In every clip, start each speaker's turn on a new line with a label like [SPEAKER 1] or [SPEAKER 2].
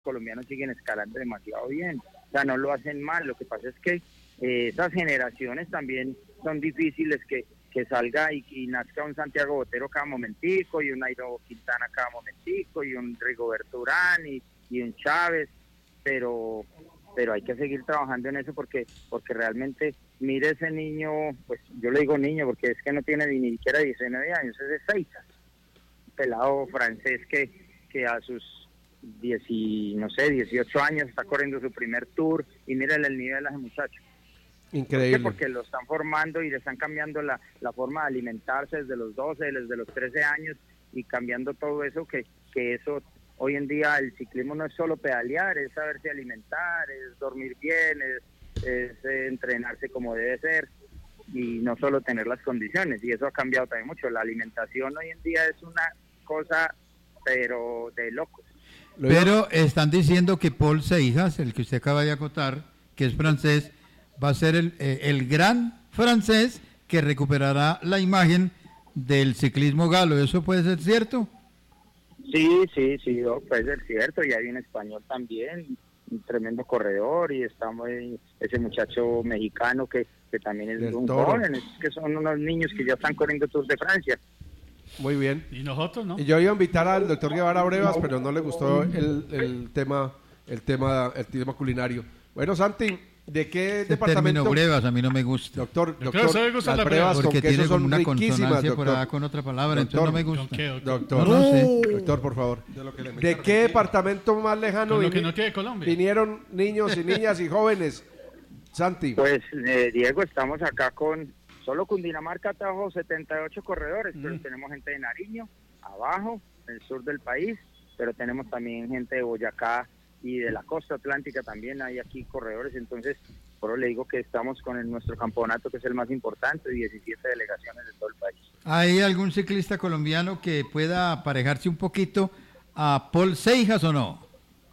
[SPEAKER 1] colombianos siguen escalando demasiado bien, o sea, no lo hacen mal. Lo que pasa es que esas generaciones también son difíciles que salga y nazca un Santiago Botero cada momentico, y un Nairo Quintana cada momentico, y un Rigoberto Urán, y un Chávez, pero hay que seguir trabajando en eso porque realmente, mire ese niño, pues yo le digo niño porque es que no tiene ni siquiera 19 años, es de Seixas, pelado francés que a sus 18 años está corriendo su primer tour, y mírenle el nivel de ese muchacho.
[SPEAKER 2] Increíble.
[SPEAKER 1] Porque lo están formando y le están cambiando la forma de alimentarse desde los 12, desde los 13 años, y cambiando todo eso, que eso, hoy en día el ciclismo no es solo pedalear, es saberse alimentar, es dormir bien, es entrenarse como debe ser, y no solo tener las condiciones, y eso ha cambiado también mucho. La alimentación hoy en día es una cosa, pero de locos.
[SPEAKER 3] Pero están diciendo que Paul Seijas, el que usted acaba de acotar, que es francés, va a ser el gran francés que recuperará la imagen del ciclismo galo. ¿Eso puede ser cierto?
[SPEAKER 1] Sí, puede ser cierto. Y hay un español también, un tremendo corredor, y estamos ese muchacho mexicano que también es un joven, que son unos niños que ya están corriendo Tour de Francia.
[SPEAKER 2] Muy bien.
[SPEAKER 4] Y nosotros, ¿no?
[SPEAKER 2] Y yo iba a invitar al doctor Guevara Brevas, pero no le gustó el tema culinario. Bueno, Santi, ¿de qué departamento?
[SPEAKER 3] Término brevas a mí no me gusta.
[SPEAKER 2] Doctor,
[SPEAKER 4] las
[SPEAKER 2] brevas con
[SPEAKER 3] porque
[SPEAKER 2] queso
[SPEAKER 3] tiene
[SPEAKER 2] son
[SPEAKER 3] una
[SPEAKER 2] riquísimas,
[SPEAKER 3] consonancia por
[SPEAKER 2] doctor.
[SPEAKER 3] allá con otra palabra,
[SPEAKER 2] Doctor,
[SPEAKER 3] entonces no me gusta.
[SPEAKER 4] ¿Con qué,
[SPEAKER 2] Doctor,
[SPEAKER 3] No sé.
[SPEAKER 2] doctor, por favor. ¿De qué departamento más lejano
[SPEAKER 4] Con lo que no tiene Colombia.
[SPEAKER 2] vinieron niños y niñas y jóvenes? Santi.
[SPEAKER 1] Pues, Diego, estamos acá solo Cundinamarca trajo 78 corredores, pero tenemos gente de Nariño, abajo, en el sur del país, pero tenemos también gente de Boyacá y de la costa atlántica también, hay aquí corredores. Entonces, por eso le digo que estamos con nuestro campeonato, que es el más importante, 17 delegaciones de todo el país.
[SPEAKER 3] ¿Hay algún ciclista colombiano que pueda aparejarse un poquito a Paul Seijas o no?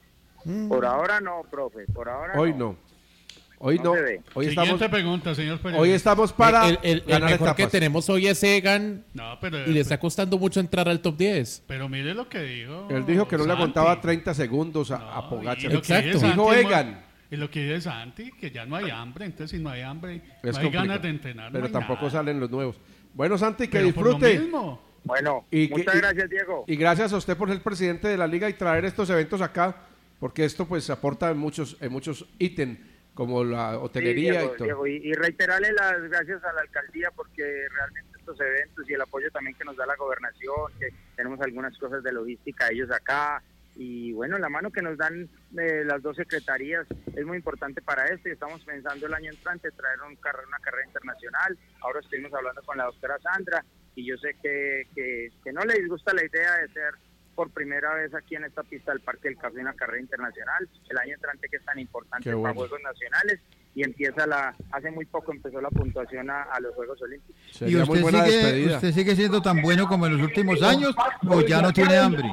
[SPEAKER 1] Por ahora no, profe, por ahora
[SPEAKER 2] Hoy no. Hoy no. Hoy
[SPEAKER 4] Siguiente pregunta, señor periodista.
[SPEAKER 2] Hoy estamos para
[SPEAKER 5] el
[SPEAKER 2] ganar
[SPEAKER 5] mejor
[SPEAKER 2] etapas.
[SPEAKER 5] que tenemos hoy es Egan, y le está costando mucho entrar al top 10.
[SPEAKER 4] Pero mire lo que dijo.
[SPEAKER 2] Él dijo que no le
[SPEAKER 4] Santi.
[SPEAKER 2] aguantaba 30 segundos a Pogacar.
[SPEAKER 5] Exacto.
[SPEAKER 2] Dijo Egan.
[SPEAKER 4] Y lo que dice Santi, que ya no hay hambre, entonces si no hay hambre,
[SPEAKER 2] Es
[SPEAKER 4] no hay
[SPEAKER 2] complicado.
[SPEAKER 4] ganas de entrenar.
[SPEAKER 2] Pero
[SPEAKER 4] no hay
[SPEAKER 2] tampoco
[SPEAKER 4] nada.
[SPEAKER 2] salen los nuevos. Bueno, Santi, que
[SPEAKER 4] Pero por lo
[SPEAKER 2] disfrute.
[SPEAKER 4] mismo.
[SPEAKER 1] Bueno, muchas gracias, Diego.
[SPEAKER 2] Y gracias a usted por ser presidente de la liga y traer estos eventos acá, porque esto pues aporta en muchos ítems, como la hotelería,
[SPEAKER 1] sí, Diego,
[SPEAKER 2] y todo.
[SPEAKER 1] Diego, y reiterarle las gracias a la alcaldía, porque realmente estos eventos y el apoyo también que nos da la gobernación, que tenemos algunas cosas de logística ellos acá, y bueno, la mano que nos dan las dos secretarías es muy importante para esto, y estamos pensando el año entrante traer una carrera internacional. Ahora estuvimos hablando con la doctora Sandra, y yo sé que no le disgusta la idea de ser por primera vez aquí en esta pista del Parque del Café una carrera internacional, el año entrante, que es tan importante para Juegos Nacionales, y hace muy poco empezó la puntuación a los Juegos Olímpicos.
[SPEAKER 3] ¿Y usted sigue siendo tan bueno como en los últimos años, o ya no tiene hambre?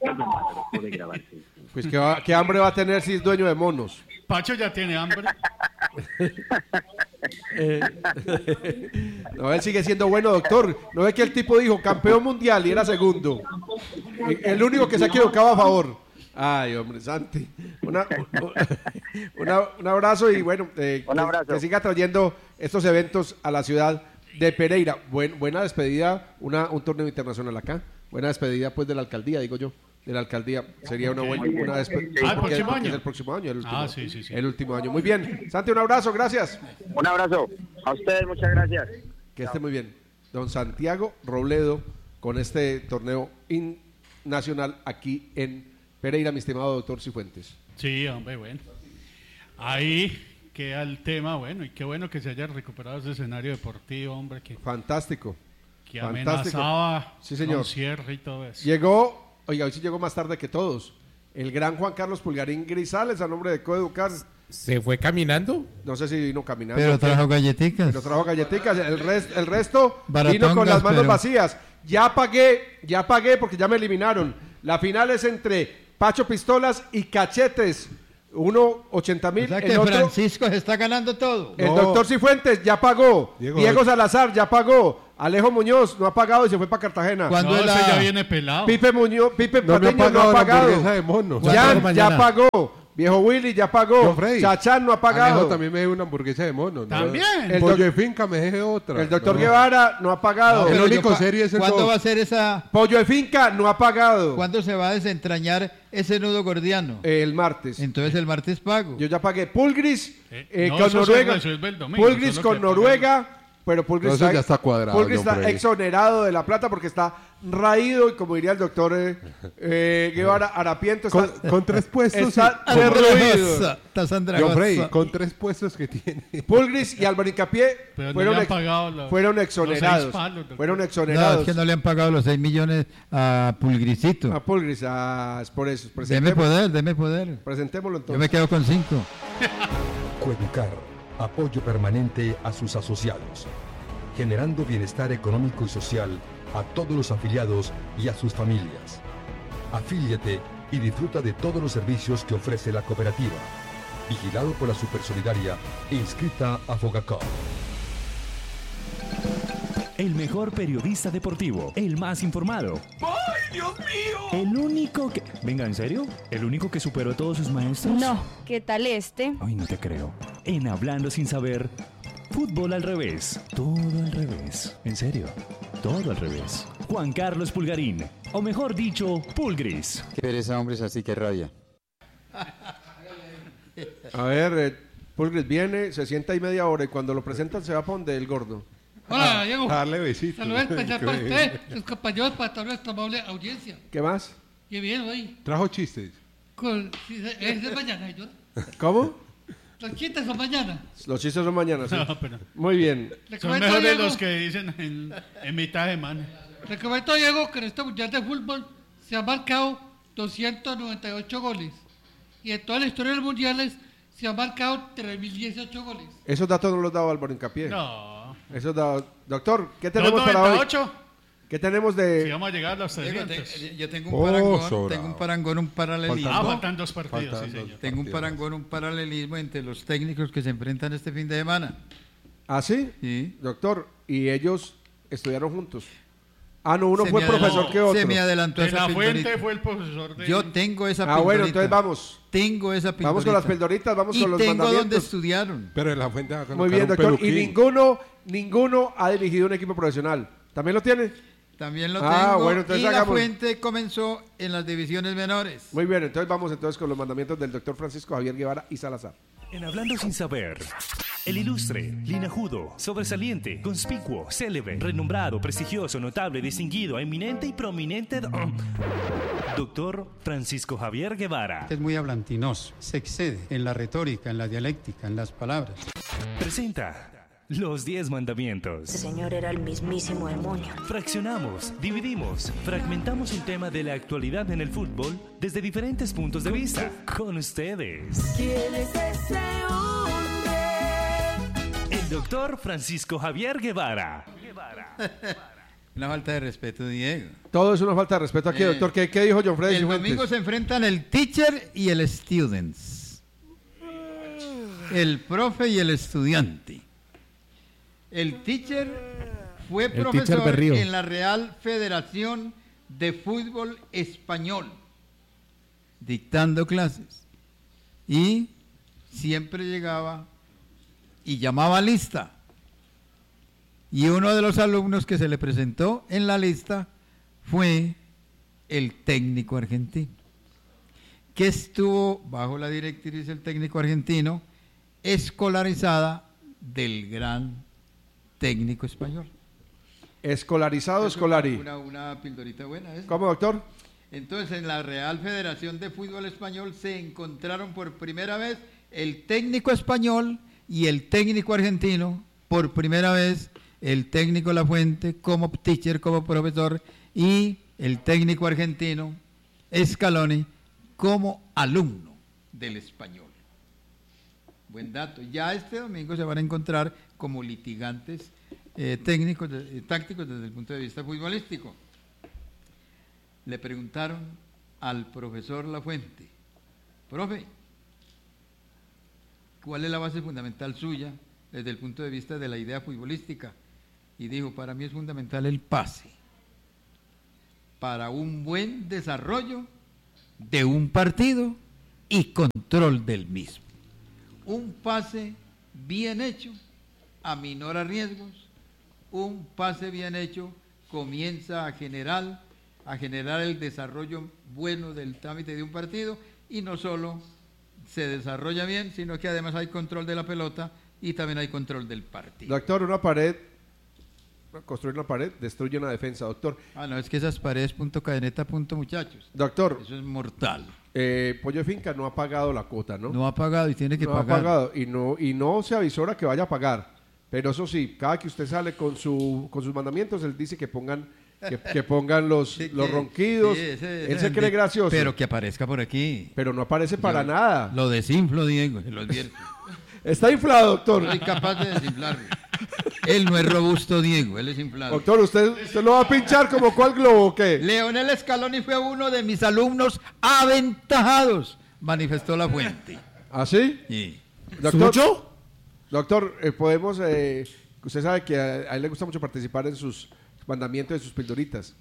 [SPEAKER 2] Pues ¿qué hambre va a tener si es dueño de monos?
[SPEAKER 4] Pacho ya tiene hambre.
[SPEAKER 2] No, él sigue siendo bueno, doctor. ¿No ve que el tipo dijo campeón mundial y era segundo? El único que se ha equivocado a favor. Ay, hombre, Santi. Un abrazo, y bueno,
[SPEAKER 1] un abrazo.
[SPEAKER 2] Que siga trayendo estos eventos a la ciudad de Pereira. Buena despedida, un torneo internacional acá. Buena despedida pues de la alcaldía, digo yo. De la alcaldía sería una buena despedida.
[SPEAKER 4] ¿El próximo año?
[SPEAKER 2] Es el próximo año,
[SPEAKER 4] Sí.
[SPEAKER 2] el último año. Muy bien, Santi, un abrazo, gracias.
[SPEAKER 1] Un abrazo a ustedes, muchas gracias.
[SPEAKER 2] Que esté muy bien. Don Santiago Robledo con este torneo nacional aquí en Pereira, mi estimado doctor Cifuentes.
[SPEAKER 4] Sí, hombre, bueno. Ahí queda el tema, bueno, y qué bueno que se haya recuperado ese escenario deportivo, hombre.
[SPEAKER 2] Fantástico.
[SPEAKER 4] Que amenazaba
[SPEAKER 2] sí, señor.
[SPEAKER 4] con cierre y todo eso.
[SPEAKER 2] Hoy sí llegó más tarde que todos. El gran Juan Carlos Pulgarín Grisales, a nombre de Coeducar.
[SPEAKER 5] ¿Se fue caminando?
[SPEAKER 2] No sé si vino caminando.
[SPEAKER 3] Pero trajo galletitas.
[SPEAKER 2] El resto
[SPEAKER 3] Baratongas,
[SPEAKER 2] vino con las manos vacías. Ya pagué porque ya me eliminaron. La final es entre Pacho Pistolas y Cachetes. Uno 80,000.
[SPEAKER 3] O sea que Francisco se está ganando todo.
[SPEAKER 2] El doctor Cifuentes ya pagó. Diego Salazar ya pagó. Alejo Muñoz no ha pagado y se fue para Cartagena.
[SPEAKER 3] ¿Cuándo
[SPEAKER 4] No,
[SPEAKER 3] es
[SPEAKER 4] ese ya
[SPEAKER 3] la-
[SPEAKER 4] viene pelado.
[SPEAKER 2] Pipe Muñoz, Pipe
[SPEAKER 6] No me ha
[SPEAKER 2] Patiño no
[SPEAKER 6] pagado
[SPEAKER 2] ha
[SPEAKER 6] la
[SPEAKER 2] pagado.
[SPEAKER 6] hamburguesa de mono.
[SPEAKER 2] Jan
[SPEAKER 5] mañana?
[SPEAKER 2] ya pagó. Viejo Willy ya pagó.
[SPEAKER 6] John Frey.
[SPEAKER 2] Chachán no ha pagado.
[SPEAKER 6] Alejo también me debe una hamburguesa de mono. ¿no?
[SPEAKER 4] También.
[SPEAKER 2] El
[SPEAKER 6] Pollo
[SPEAKER 2] doc-
[SPEAKER 6] de finca me deje otra.
[SPEAKER 2] El doctor
[SPEAKER 6] No.
[SPEAKER 2] Guevara no ha pagado.
[SPEAKER 6] El
[SPEAKER 3] Pero
[SPEAKER 6] único
[SPEAKER 3] yo
[SPEAKER 6] serio es el
[SPEAKER 3] ¿Cuándo
[SPEAKER 6] Doc.
[SPEAKER 3] va a ser esa?
[SPEAKER 2] Pollo de finca no ha pagado.
[SPEAKER 3] ¿Cuándo se va a desentrañar ese nudo gordiano?
[SPEAKER 2] El martes.
[SPEAKER 3] Entonces el martes pago.
[SPEAKER 2] Yo ya pagué. Pulgris
[SPEAKER 4] No,
[SPEAKER 2] con
[SPEAKER 4] eso se
[SPEAKER 2] Noruega.
[SPEAKER 4] resuelve el domingo,
[SPEAKER 2] Pulgris
[SPEAKER 4] eso es lo
[SPEAKER 2] con
[SPEAKER 4] que
[SPEAKER 2] Noruega. Pero Pulgris
[SPEAKER 6] No, eso ya está cuadrado,
[SPEAKER 2] Pulgris
[SPEAKER 6] John
[SPEAKER 2] está
[SPEAKER 6] Frey.
[SPEAKER 2] exonerado de la plata porque está raído y como diría el doctor Guevara, harapiento. Está,
[SPEAKER 6] Con 3 puestos.
[SPEAKER 2] está
[SPEAKER 3] Andrajosa,
[SPEAKER 2] derruido.
[SPEAKER 3] estás
[SPEAKER 6] John
[SPEAKER 3] andrajosa.
[SPEAKER 6] Frey, con 3 puestos que tiene.
[SPEAKER 2] Pulgris y Álvaro Hincapié
[SPEAKER 4] Pero no
[SPEAKER 2] fueron,
[SPEAKER 4] le han pagado
[SPEAKER 2] fueron
[SPEAKER 4] los
[SPEAKER 2] exonerados.
[SPEAKER 4] 6 palos, doctor.
[SPEAKER 2] Fueron
[SPEAKER 3] No,
[SPEAKER 2] exonerados.
[SPEAKER 3] es que no le han pagado los 6 millones a Pulgricito.
[SPEAKER 2] A Pulgris, es por eso.
[SPEAKER 3] Deme poder.
[SPEAKER 2] Presentémoslo
[SPEAKER 3] Yo me
[SPEAKER 2] entonces.
[SPEAKER 3] quedo con 5.
[SPEAKER 7] Cueducar, apoyo permanente a sus asociados, generando bienestar económico y social a todos los afiliados y a sus familias. Afíliate y disfruta de todos los servicios que ofrece la cooperativa. Vigilado por la Supersolidaria e inscrita a Fogacop.
[SPEAKER 8] El mejor periodista deportivo, el más informado. ¡Ay, Dios mío! El único que... Venga, ¿en serio? ¿El único que superó a todos sus maestros?
[SPEAKER 9] No, ¿qué tal este?
[SPEAKER 8] Ay, no te creo. En Hablando Sin Saber, fútbol al revés. Todo al revés. ¿En serio? Todo al revés. Juan Carlos Pulgarín, o mejor dicho, Pulgris.
[SPEAKER 10] Qué pereza, hombres, así que rabia.
[SPEAKER 2] A ver, Pulgris viene, se sienta ahí media hora y cuando lo presentan se va para donde el gordo.
[SPEAKER 11] Hola, Diego.
[SPEAKER 6] Darle besitos.
[SPEAKER 11] Saludos especial para usted, sus compañeros, para toda nuestra amable audiencia.
[SPEAKER 2] ¿Qué más?
[SPEAKER 11] Qué bien hoy.
[SPEAKER 6] Trajo chistes.
[SPEAKER 11] Es de mañana, yo.
[SPEAKER 2] ¿Cómo?
[SPEAKER 11] Los chistes son mañana.
[SPEAKER 2] Los chistes son mañana, sí.
[SPEAKER 4] No, pero
[SPEAKER 2] Muy bien.
[SPEAKER 11] Le
[SPEAKER 4] son
[SPEAKER 11] comento,
[SPEAKER 4] mejores
[SPEAKER 11] Diego,
[SPEAKER 4] los que dicen en mitad de semana.
[SPEAKER 11] le comento, Diego, que en este mundial de fútbol se han marcado 298 goles. Y en toda la historia de los mundiales se han marcado 3.018 goles.
[SPEAKER 2] Esos datos no los daba Álvaro Hincapié.
[SPEAKER 4] No.
[SPEAKER 2] Esos datos. Doctor, ¿qué tenemos para hoy?
[SPEAKER 4] 298.
[SPEAKER 2] ¿Qué tenemos de...?
[SPEAKER 4] Si vamos a llegar a los 300.
[SPEAKER 3] Yo tengo
[SPEAKER 6] Oh,
[SPEAKER 3] un parangón, un paralelismo.
[SPEAKER 4] Faltan 2 partidos,
[SPEAKER 6] Faltan
[SPEAKER 4] sí,
[SPEAKER 6] dos.
[SPEAKER 4] señor.
[SPEAKER 3] Tengo un parangón, un paralelismo entre los técnicos que se enfrentan este fin de semana.
[SPEAKER 2] ¿Ah, sí?
[SPEAKER 3] Sí.
[SPEAKER 2] Doctor, y ellos estudiaron juntos. Ah, no, uno
[SPEAKER 3] Se
[SPEAKER 2] fue
[SPEAKER 3] me
[SPEAKER 2] profesor
[SPEAKER 3] adelantó-
[SPEAKER 2] que otro.
[SPEAKER 3] Se me adelantó
[SPEAKER 4] De
[SPEAKER 3] esa
[SPEAKER 4] la
[SPEAKER 3] pildorita.
[SPEAKER 4] Fuente fue el profesor de...
[SPEAKER 3] Yo tengo esa
[SPEAKER 2] Ah,
[SPEAKER 3] pildorita.
[SPEAKER 2] bueno, entonces vamos.
[SPEAKER 3] Tengo esa pildorita.
[SPEAKER 2] Vamos con las pildoritas, vamos
[SPEAKER 3] y
[SPEAKER 2] con los
[SPEAKER 3] tengo donde
[SPEAKER 2] mandamientos.
[SPEAKER 3] estudiaron.
[SPEAKER 6] Pero en la fuente va a
[SPEAKER 2] Muy
[SPEAKER 6] colocar
[SPEAKER 2] bien,
[SPEAKER 6] un
[SPEAKER 2] doctor. Y
[SPEAKER 6] peluquín.
[SPEAKER 2] ninguno ha dirigido un equipo profesional. ¿También lo tiene?
[SPEAKER 3] También lo
[SPEAKER 2] Ah,
[SPEAKER 3] tengo.
[SPEAKER 2] bueno, entonces
[SPEAKER 3] y la
[SPEAKER 2] hagamos-
[SPEAKER 3] fuente comenzó en las divisiones menores.
[SPEAKER 2] Muy bien, entonces vamos con los mandamientos del doctor Francisco Javier Guevara y Salazar.
[SPEAKER 8] En Hablando Sin Saber, el ilustre, linajudo, sobresaliente, conspicuo, célebre, renombrado, prestigioso, notable, distinguido, eminente y prominente... Doctor Francisco Javier Guevara.
[SPEAKER 10] Es muy hablantinoso, se excede en la retórica, en la dialéctica, en las palabras.
[SPEAKER 8] Presenta los 10 mandamientos.
[SPEAKER 9] Ese señor era el mismísimo demonio.
[SPEAKER 8] Fraccionamos, dividimos, fragmentamos un tema de la actualidad en el fútbol desde diferentes puntos de vista. Con ustedes,
[SPEAKER 9] ¿Quién es ese hombre?
[SPEAKER 8] el doctor Francisco Javier Guevara.
[SPEAKER 3] Una falta de respeto, Diego.
[SPEAKER 2] Todo es una falta de respeto aquí, doctor. ¿Qué dijo John Freddy
[SPEAKER 3] El
[SPEAKER 2] Cifuentes?
[SPEAKER 3] domingo se enfrentan el teacher y el students. El profe y el estudiante. El teacher fue
[SPEAKER 5] teacher
[SPEAKER 3] profesor
[SPEAKER 5] Berrío.
[SPEAKER 3] en la Real Federación de Fútbol Español, dictando clases. Y siempre llegaba y llamaba lista. Y uno de los alumnos que se le presentó en la lista fue el técnico argentino, que estuvo bajo la directriz del técnico argentino, escolarizada del gran técnico español.
[SPEAKER 2] ¿Escolarizado o escolari?
[SPEAKER 3] Una pildorita buena esa.
[SPEAKER 2] ¿Cómo, doctor?
[SPEAKER 3] Entonces, en la Real Federación de Fútbol Español se encontraron por primera vez el técnico español y el técnico argentino, por primera vez el técnico Lafuente como teacher, como profesor, y el técnico argentino Scaloni como alumno del español. Buen dato. Ya este domingo se van a encontrar como litigantes tácticos desde el punto de vista futbolístico. Le preguntaron al profesor Lafuente, profe, ¿cuál es la base fundamental suya desde el punto de vista de la idea futbolística? y dijo, para mí es fundamental el pase para un buen desarrollo de un partido y control del mismo. Un pase bien hecho aminora riesgos, un pase bien hecho comienza a generar el desarrollo bueno del trámite de un partido, y no solo se desarrolla bien, sino que además hay control de la pelota y también hay control del partido.
[SPEAKER 2] Doctor, construir una pared destruye una defensa, doctor.
[SPEAKER 3] No, es que esas paredes .cadeneta, muchachos.
[SPEAKER 2] Doctor.
[SPEAKER 3] Eso es mortal.
[SPEAKER 2] Pollo de Finca no ha pagado la cuota, ¿no?
[SPEAKER 3] No ha pagado y tiene que pagar.
[SPEAKER 2] No ha pagado y no se avisora que vaya a pagar. Pero eso sí, cada que usted sale con sus mandamientos, él dice que pongan los ronquidos. Sí, él se cree gracioso.
[SPEAKER 3] Pero que aparezca por aquí.
[SPEAKER 2] Pero no aparece para nada.
[SPEAKER 3] Lo desinflo, Diego, lo advierto.
[SPEAKER 2] Está inflado, doctor.
[SPEAKER 3] Soy capaz de desinflarlo. Él no es robusto, Diego, él es inflado.
[SPEAKER 2] Doctor, ¿usted lo va a pinchar como cuál globo o qué?
[SPEAKER 3] Leonel Scaloni fue uno de mis alumnos aventajados, manifestó La Fuente.
[SPEAKER 2] ¿Ah, sí?
[SPEAKER 3] Sí.
[SPEAKER 2] Doctor, podemos... usted sabe que a él le gusta mucho participar en sus mandamientos, en sus pildoritas.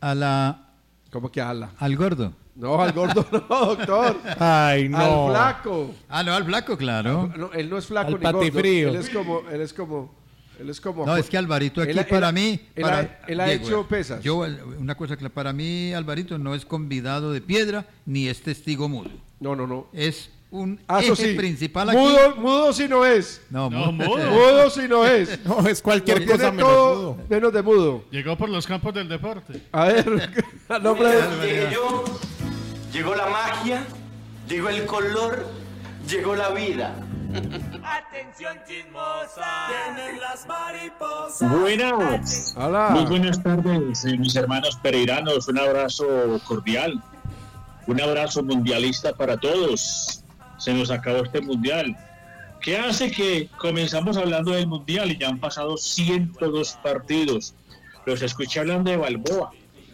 [SPEAKER 2] ¿Cómo que ala?
[SPEAKER 3] ¿Al gordo?
[SPEAKER 2] No, al gordo no, doctor.
[SPEAKER 5] Ay, no.
[SPEAKER 2] Al flaco.
[SPEAKER 3] No, al flaco, claro.
[SPEAKER 2] No, él no es flaco
[SPEAKER 5] al
[SPEAKER 2] ni gordo.
[SPEAKER 5] patifrío.
[SPEAKER 2] Él es como...
[SPEAKER 3] No, es que Alvarito aquí para mí...
[SPEAKER 2] Él ha hecho pesas.
[SPEAKER 3] Una cosa que para mí Alvarito no es convidado de piedra ni es testigo mudo.
[SPEAKER 2] No.
[SPEAKER 3] Es un eje principal aquí.
[SPEAKER 2] Mudo si no es.
[SPEAKER 3] No,
[SPEAKER 2] mudo. Mudo si no es.
[SPEAKER 5] No, es cualquier cosa menos mudo.
[SPEAKER 2] Menos de mudo.
[SPEAKER 4] Llegó por los campos del deporte.
[SPEAKER 2] A ver, a nombre
[SPEAKER 12] Llegué yo, llegó la magia, llegó el color, llegó la vida.
[SPEAKER 9] Atención chismosa, tienen las mariposas.
[SPEAKER 13] Buenas.
[SPEAKER 2] Hola.
[SPEAKER 13] Muy buenas tardes, mis hermanos pereiranos. Un abrazo cordial. Un abrazo mundialista para todos. Se nos acabó este mundial. ¿Qué hace que comenzamos hablando del mundial y ya han pasado 102 partidos? Los escuché hablando de Balboa.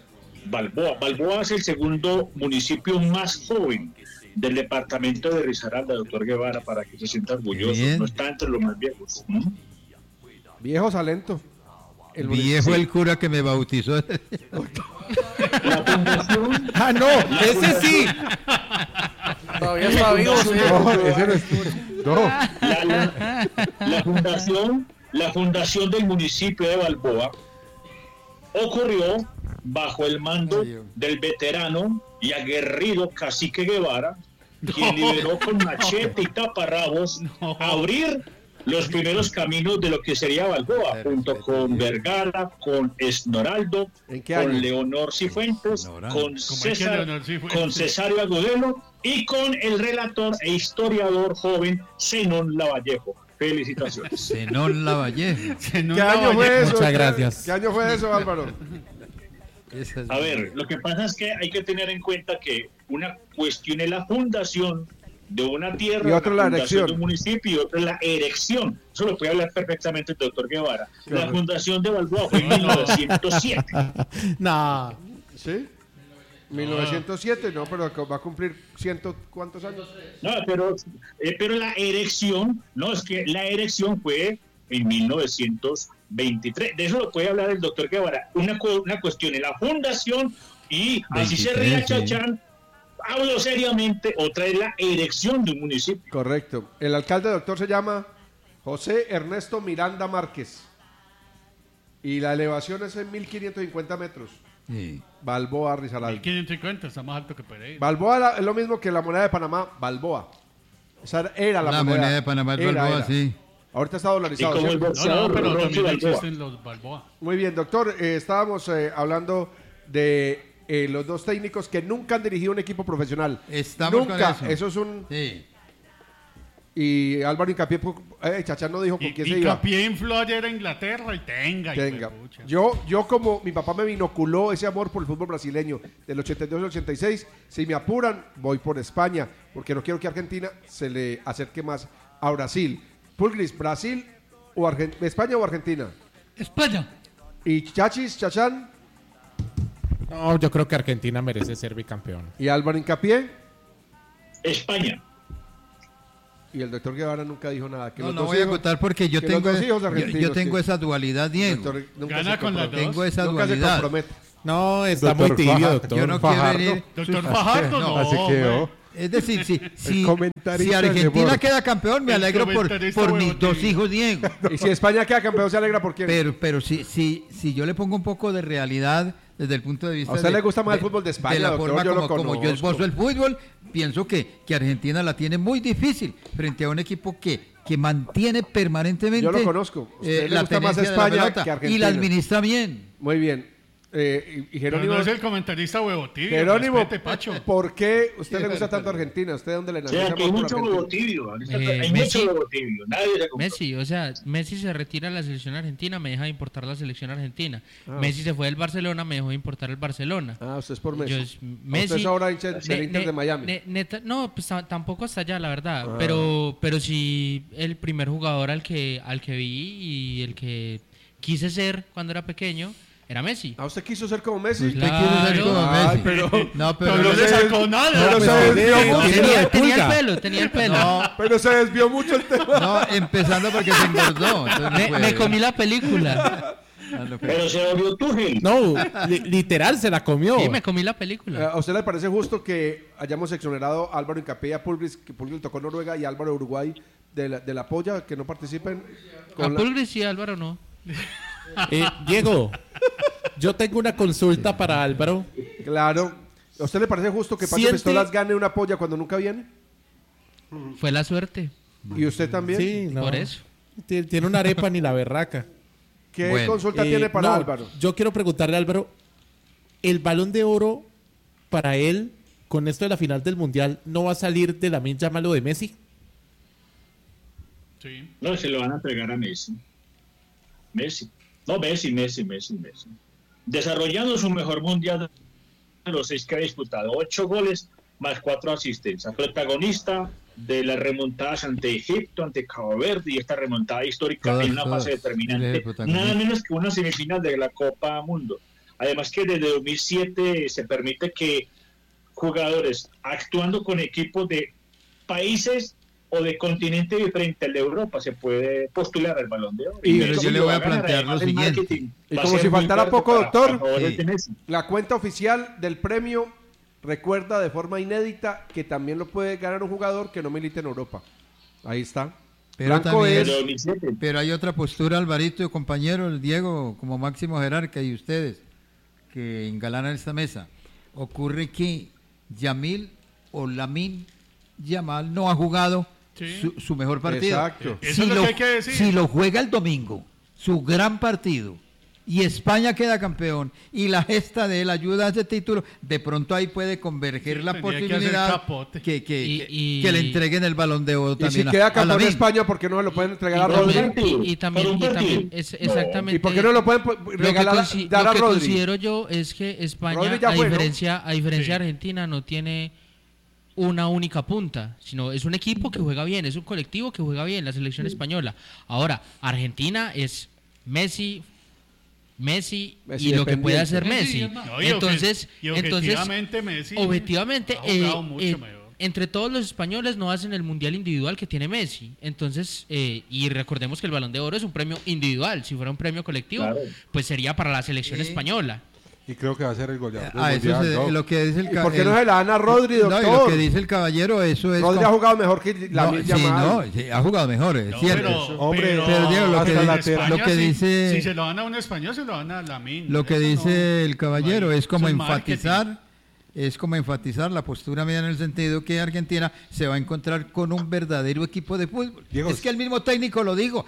[SPEAKER 13] Balboa es el segundo municipio más joven del departamento de Risaralda, doctor Guevara, para que se sienta orgulloso. No está entre los más viejos.
[SPEAKER 2] Viejo Salento.
[SPEAKER 3] Viejo el cura que me bautizó.
[SPEAKER 13] La fundación...
[SPEAKER 5] no, ese sí.
[SPEAKER 12] Todavía está vivo, sí.
[SPEAKER 13] La fundación del municipio de Balboa ocurrió bajo el mando del veterano y aguerrido cacique Guevara, quien lideró con machete y taparrabos abrir los primeros caminos de lo que sería Balboa, junto con Vergara, con Esnoraldo, con Leonor Cifuentes, con Cesario Agudelo y con el relator e historiador joven Zenón Lavallejo. Felicitaciones.
[SPEAKER 3] Zenón Lavallejo.
[SPEAKER 2] ¿Qué año fue eso?
[SPEAKER 5] Muchas gracias.
[SPEAKER 2] ¿Qué año fue eso, Álvaro?
[SPEAKER 13] A ver, lo que pasa es que hay que tener en cuenta que una cuestión es la fundación de una tierra,
[SPEAKER 2] y otra la erección
[SPEAKER 13] de un municipio, y otra la erección. Eso lo puede hablar perfectamente el doctor Guevara. La fundación de Balboa fue en 1907.
[SPEAKER 5] No.
[SPEAKER 2] ¿Sí? 1907, no, pero va a cumplir ¿cuántos años?
[SPEAKER 13] No, pero la erección, no, es que la erección fue en 1923. De eso lo puede hablar el doctor Guevara. Una cuestión es la fundación y 23, así se ría Chachán. Hablo seriamente, otra es la erección de un municipio.
[SPEAKER 2] Correcto. El alcalde doctor se llama José Ernesto Miranda Márquez. Y la elevación es en 1550 metros.
[SPEAKER 3] Sí.
[SPEAKER 2] Balboa, Risaralda.
[SPEAKER 4] 1550, está más alto que Pereira.
[SPEAKER 2] Balboa es lo mismo que la moneda de Panamá, Balboa. Esa era la moneda
[SPEAKER 3] de Panamá, Balboa, sí.
[SPEAKER 2] Ahorita está dolarizado.
[SPEAKER 4] Pero también existen los Balboa.
[SPEAKER 2] Muy bien, doctor. Estábamos hablando de los dos técnicos que nunca han dirigido un equipo profesional.
[SPEAKER 3] Estamos
[SPEAKER 2] nunca.
[SPEAKER 3] Con
[SPEAKER 2] eso es un...
[SPEAKER 3] Sí.
[SPEAKER 2] Y Álvaro Hincapié, Chachán no dijo con quién se iba.
[SPEAKER 4] Hincapié infló ayer a Inglaterra y tenga.
[SPEAKER 2] Yo como mi papá me binoculó ese amor por el fútbol brasileño del 82 al 86, si me apuran, voy por España, porque no quiero que Argentina se le acerque más a Brasil. Pulgris, ¿Brasil o España o Argentina?
[SPEAKER 11] España.
[SPEAKER 2] ¿Y Chachán?
[SPEAKER 5] No, yo creo que Argentina merece ser bicampeón.
[SPEAKER 2] ¿Y Álvaro Hincapié?
[SPEAKER 13] España.
[SPEAKER 2] Y el doctor Guevara nunca dijo nada. Que
[SPEAKER 3] No,
[SPEAKER 2] los
[SPEAKER 3] no
[SPEAKER 2] dos
[SPEAKER 3] voy a
[SPEAKER 2] hijos-
[SPEAKER 3] contar porque yo
[SPEAKER 2] que los
[SPEAKER 3] tengo,
[SPEAKER 2] dos hijos argentinos,
[SPEAKER 3] yo tengo
[SPEAKER 2] sí.
[SPEAKER 3] esa dualidad, Diego.
[SPEAKER 2] Doctor, nunca
[SPEAKER 4] Gana
[SPEAKER 2] se
[SPEAKER 4] con las dos.
[SPEAKER 3] Tengo esa
[SPEAKER 2] Nunca se
[SPEAKER 3] dualidad.
[SPEAKER 2] compromete.
[SPEAKER 5] No, está
[SPEAKER 6] Doctor
[SPEAKER 5] muy tibio,
[SPEAKER 6] Fajardo.
[SPEAKER 5] doctor.
[SPEAKER 3] Yo no
[SPEAKER 6] Fajardo.
[SPEAKER 3] quiero venir.
[SPEAKER 4] Doctor Fajardo, no.
[SPEAKER 6] Así quedó.
[SPEAKER 3] Es decir, si
[SPEAKER 6] comentarista
[SPEAKER 3] Argentina
[SPEAKER 6] de deporte.
[SPEAKER 3] queda campeón, me
[SPEAKER 4] El
[SPEAKER 3] alegro por
[SPEAKER 4] comentarista
[SPEAKER 3] mis
[SPEAKER 4] huevo,
[SPEAKER 3] dos
[SPEAKER 4] tío.
[SPEAKER 3] hijos, Diego.
[SPEAKER 2] Y si España queda campeón, se alegra por quién.
[SPEAKER 3] Pero si yo le pongo un poco de realidad desde el punto de vista
[SPEAKER 2] ¿A usted
[SPEAKER 3] de,
[SPEAKER 2] le gusta más el fútbol de España,
[SPEAKER 3] la
[SPEAKER 2] doctor?
[SPEAKER 3] forma
[SPEAKER 2] Yo lo
[SPEAKER 3] como yo
[SPEAKER 2] conozco.
[SPEAKER 3] esbozo el fútbol, pienso que Argentina la tiene muy difícil frente a un equipo que mantiene permanentemente
[SPEAKER 2] Yo lo conozco. ¿A usted le
[SPEAKER 3] la
[SPEAKER 2] gusta más
[SPEAKER 3] tenencia de la
[SPEAKER 2] España
[SPEAKER 3] pelota
[SPEAKER 2] que
[SPEAKER 3] y
[SPEAKER 2] Argentina?
[SPEAKER 3] la administra bien.
[SPEAKER 2] Muy bien. Y
[SPEAKER 4] Pero
[SPEAKER 2] Jerónimo,
[SPEAKER 4] no es el comentarista huevo tibio.
[SPEAKER 2] Jerónimo,
[SPEAKER 4] respete, Pacho.
[SPEAKER 2] ¿por qué usted le gusta tanto Argentina? ¿Usted dónde le
[SPEAKER 13] O
[SPEAKER 2] nació
[SPEAKER 13] sea,
[SPEAKER 2] ese
[SPEAKER 13] que hay
[SPEAKER 2] amor por
[SPEAKER 13] mucho
[SPEAKER 2] Argentina?
[SPEAKER 13] huevo tibio. Hay
[SPEAKER 14] Messi-
[SPEAKER 13] mucho huevo tibio. Nadie se compra.
[SPEAKER 14] Messi, o sea, Messi se retira de la selección argentina, me deja de importar la selección argentina.
[SPEAKER 2] Ah.
[SPEAKER 14] Messi se fue del Barcelona, me dejó de importar el Barcelona.
[SPEAKER 2] Ah, usted es por Messi.
[SPEAKER 14] Yo es-
[SPEAKER 2] Usted es ahora hincha del Inter de Miami.
[SPEAKER 14] No, pues tampoco hasta allá, la verdad.
[SPEAKER 2] Ah.
[SPEAKER 14] Pero sí el primer jugador al que vi y el que quise ser cuando era pequeño era Messi.
[SPEAKER 2] ¿A usted quiso ser como Messi?
[SPEAKER 3] Usted quiere ser como
[SPEAKER 2] Ay,
[SPEAKER 3] Messi.
[SPEAKER 2] pero
[SPEAKER 3] No,
[SPEAKER 4] Pero no le sacó nada.
[SPEAKER 2] Pero se desvió mucho.
[SPEAKER 14] Tenía el pelo.
[SPEAKER 3] No,
[SPEAKER 2] Pero se desvió mucho el tema.
[SPEAKER 3] no, empezando porque se engordó. entonces no
[SPEAKER 14] Me
[SPEAKER 3] puede.
[SPEAKER 14] comí la película.
[SPEAKER 3] Ah, no,
[SPEAKER 13] Pero se volvió Tuchel.
[SPEAKER 5] No, literal se la comió.
[SPEAKER 14] Sí, me comí la película.
[SPEAKER 2] ¿A usted le parece justo que hayamos exonerado a Álvaro Hincapié y a Pulgris, que Pulgris le tocó Noruega y Álvaro Uruguay de la polla, que no participen?
[SPEAKER 14] A Pulgris sí, Álvaro no.
[SPEAKER 5] Diego, yo tengo una consulta para Álvaro.
[SPEAKER 2] Claro. ¿A usted le parece justo que Pacho
[SPEAKER 5] Siente-
[SPEAKER 2] Pistolas gane una polla cuando nunca viene?
[SPEAKER 14] Fue la suerte.
[SPEAKER 2] ¿Y usted también?
[SPEAKER 5] Sí, no.
[SPEAKER 14] Por eso.
[SPEAKER 5] Tiene una arepa ni la berraca.
[SPEAKER 2] ¿Qué
[SPEAKER 3] Bueno,
[SPEAKER 2] consulta tiene para
[SPEAKER 5] no,
[SPEAKER 2] Álvaro?
[SPEAKER 5] Yo quiero preguntarle a Álvaro, ¿el Balón de Oro para él, con esto de la final del Mundial, no va a salir de Lamine Yamal o de Messi?
[SPEAKER 4] Sí.
[SPEAKER 13] No, se lo van a entregar a Messi. Messi. Messi. Desarrollando su mejor mundial de los 6 que ha disputado. 8 goles más 4 asistencias. Protagonista de las remontadas ante Egipto, ante Cabo Verde y esta remontada histórica
[SPEAKER 3] Todas,
[SPEAKER 13] en una
[SPEAKER 3] todas.
[SPEAKER 13] fase
[SPEAKER 3] Él es
[SPEAKER 13] determinante.
[SPEAKER 3] el protagonista.
[SPEAKER 13] Nada menos que una semifinal de la Copa Mundo. Además que desde 2007 se permite que jugadores actuando con equipos de países o de continente diferente al de Europa se puede postular al Balón de Oro.
[SPEAKER 2] Y
[SPEAKER 3] Pero yo le voy a plantear lo siguiente.
[SPEAKER 2] Y como si faltara poco, doctor,
[SPEAKER 3] Sí.
[SPEAKER 2] la cuenta oficial del premio recuerda de forma inédita que también lo puede ganar un jugador que no milite en Europa. Ahí está.
[SPEAKER 3] Pero
[SPEAKER 2] Blanco
[SPEAKER 3] también,
[SPEAKER 2] es...
[SPEAKER 3] pero hay otra postura, Alvarito, compañero, el Diego, como máximo jerarca y ustedes, que engalanan esta mesa. Ocurre que Yamil o Lamine Yamal no ha jugado
[SPEAKER 4] Sí.
[SPEAKER 3] su mejor partido.
[SPEAKER 2] Exacto.
[SPEAKER 4] Eso es lo que hay que decir.
[SPEAKER 3] Si lo juega el domingo, su gran partido, y España queda campeón, y la gesta de él ayuda a ese título, de pronto ahí puede converger
[SPEAKER 4] Sí,
[SPEAKER 3] la
[SPEAKER 4] tenía que hacer
[SPEAKER 3] posibilidad
[SPEAKER 4] capote.
[SPEAKER 3] que le entreguen el Balón de Oro
[SPEAKER 2] Y
[SPEAKER 3] también
[SPEAKER 2] si queda
[SPEAKER 3] a
[SPEAKER 2] campeón de
[SPEAKER 3] Lamine.
[SPEAKER 2] España, ¿por qué no se lo pueden entregar a
[SPEAKER 14] Y
[SPEAKER 2] Rodri?
[SPEAKER 14] también- y también es exactamente.
[SPEAKER 2] ¿Y por qué no lo pueden regalar, dar
[SPEAKER 14] lo
[SPEAKER 2] a
[SPEAKER 14] que
[SPEAKER 2] Rodri?
[SPEAKER 14] considero yo es que España,
[SPEAKER 2] Rodri ya
[SPEAKER 14] a
[SPEAKER 2] fue, ¿no?
[SPEAKER 14] diferencia
[SPEAKER 4] Sí.
[SPEAKER 14] de Argentina, no tiene una única punta, sino es un equipo que juega bien, es un colectivo que juega bien, la selección española. Ahora, Argentina es Messi
[SPEAKER 2] Messi
[SPEAKER 14] y lo que puede
[SPEAKER 2] dependiente.
[SPEAKER 14] hacer Messi.
[SPEAKER 4] No, y
[SPEAKER 14] Entonces,
[SPEAKER 4] objetivamente Messi
[SPEAKER 14] objetivamente,
[SPEAKER 4] ha jugado mucho mejor.
[SPEAKER 14] entre todos los españoles no hacen el mundial individual que tiene Messi. Entonces, y recordemos que el Balón de Oro es un premio individual. Si fuera un premio colectivo,
[SPEAKER 13] Claro.
[SPEAKER 14] pues sería para la selección española.
[SPEAKER 6] Y creo que va a ser el goleador del
[SPEAKER 3] Eso
[SPEAKER 6] mundial,
[SPEAKER 3] es
[SPEAKER 6] ¿no?
[SPEAKER 3] lo que dice el
[SPEAKER 2] ¿Y por qué no se la dan a Rodri,
[SPEAKER 3] No,
[SPEAKER 2] doctor?
[SPEAKER 3] y lo que dice el caballero, eso es...
[SPEAKER 2] Rodri
[SPEAKER 3] como-
[SPEAKER 2] ha jugado mejor que
[SPEAKER 3] No,
[SPEAKER 2] Lamine
[SPEAKER 3] sí,
[SPEAKER 2] Yamal.
[SPEAKER 3] no, sí, ha jugado mejor, es
[SPEAKER 4] No,
[SPEAKER 3] cierto.
[SPEAKER 6] Hombre,
[SPEAKER 3] pero Diego, lo que
[SPEAKER 6] hasta
[SPEAKER 3] dice-
[SPEAKER 6] lateral.
[SPEAKER 3] lo que
[SPEAKER 4] sí,
[SPEAKER 3] dice-
[SPEAKER 4] si se lo dan a un español, se lo dan a Lamine.
[SPEAKER 3] Lo que
[SPEAKER 4] Eso
[SPEAKER 3] dice
[SPEAKER 4] no-
[SPEAKER 3] el caballero
[SPEAKER 4] no hay-
[SPEAKER 3] es como
[SPEAKER 4] eso marketing.
[SPEAKER 3] enfatizar la postura mía en el sentido que Argentina se va a encontrar con un verdadero equipo de fútbol.
[SPEAKER 6] Diego,
[SPEAKER 3] es que el mismo técnico lo dijo.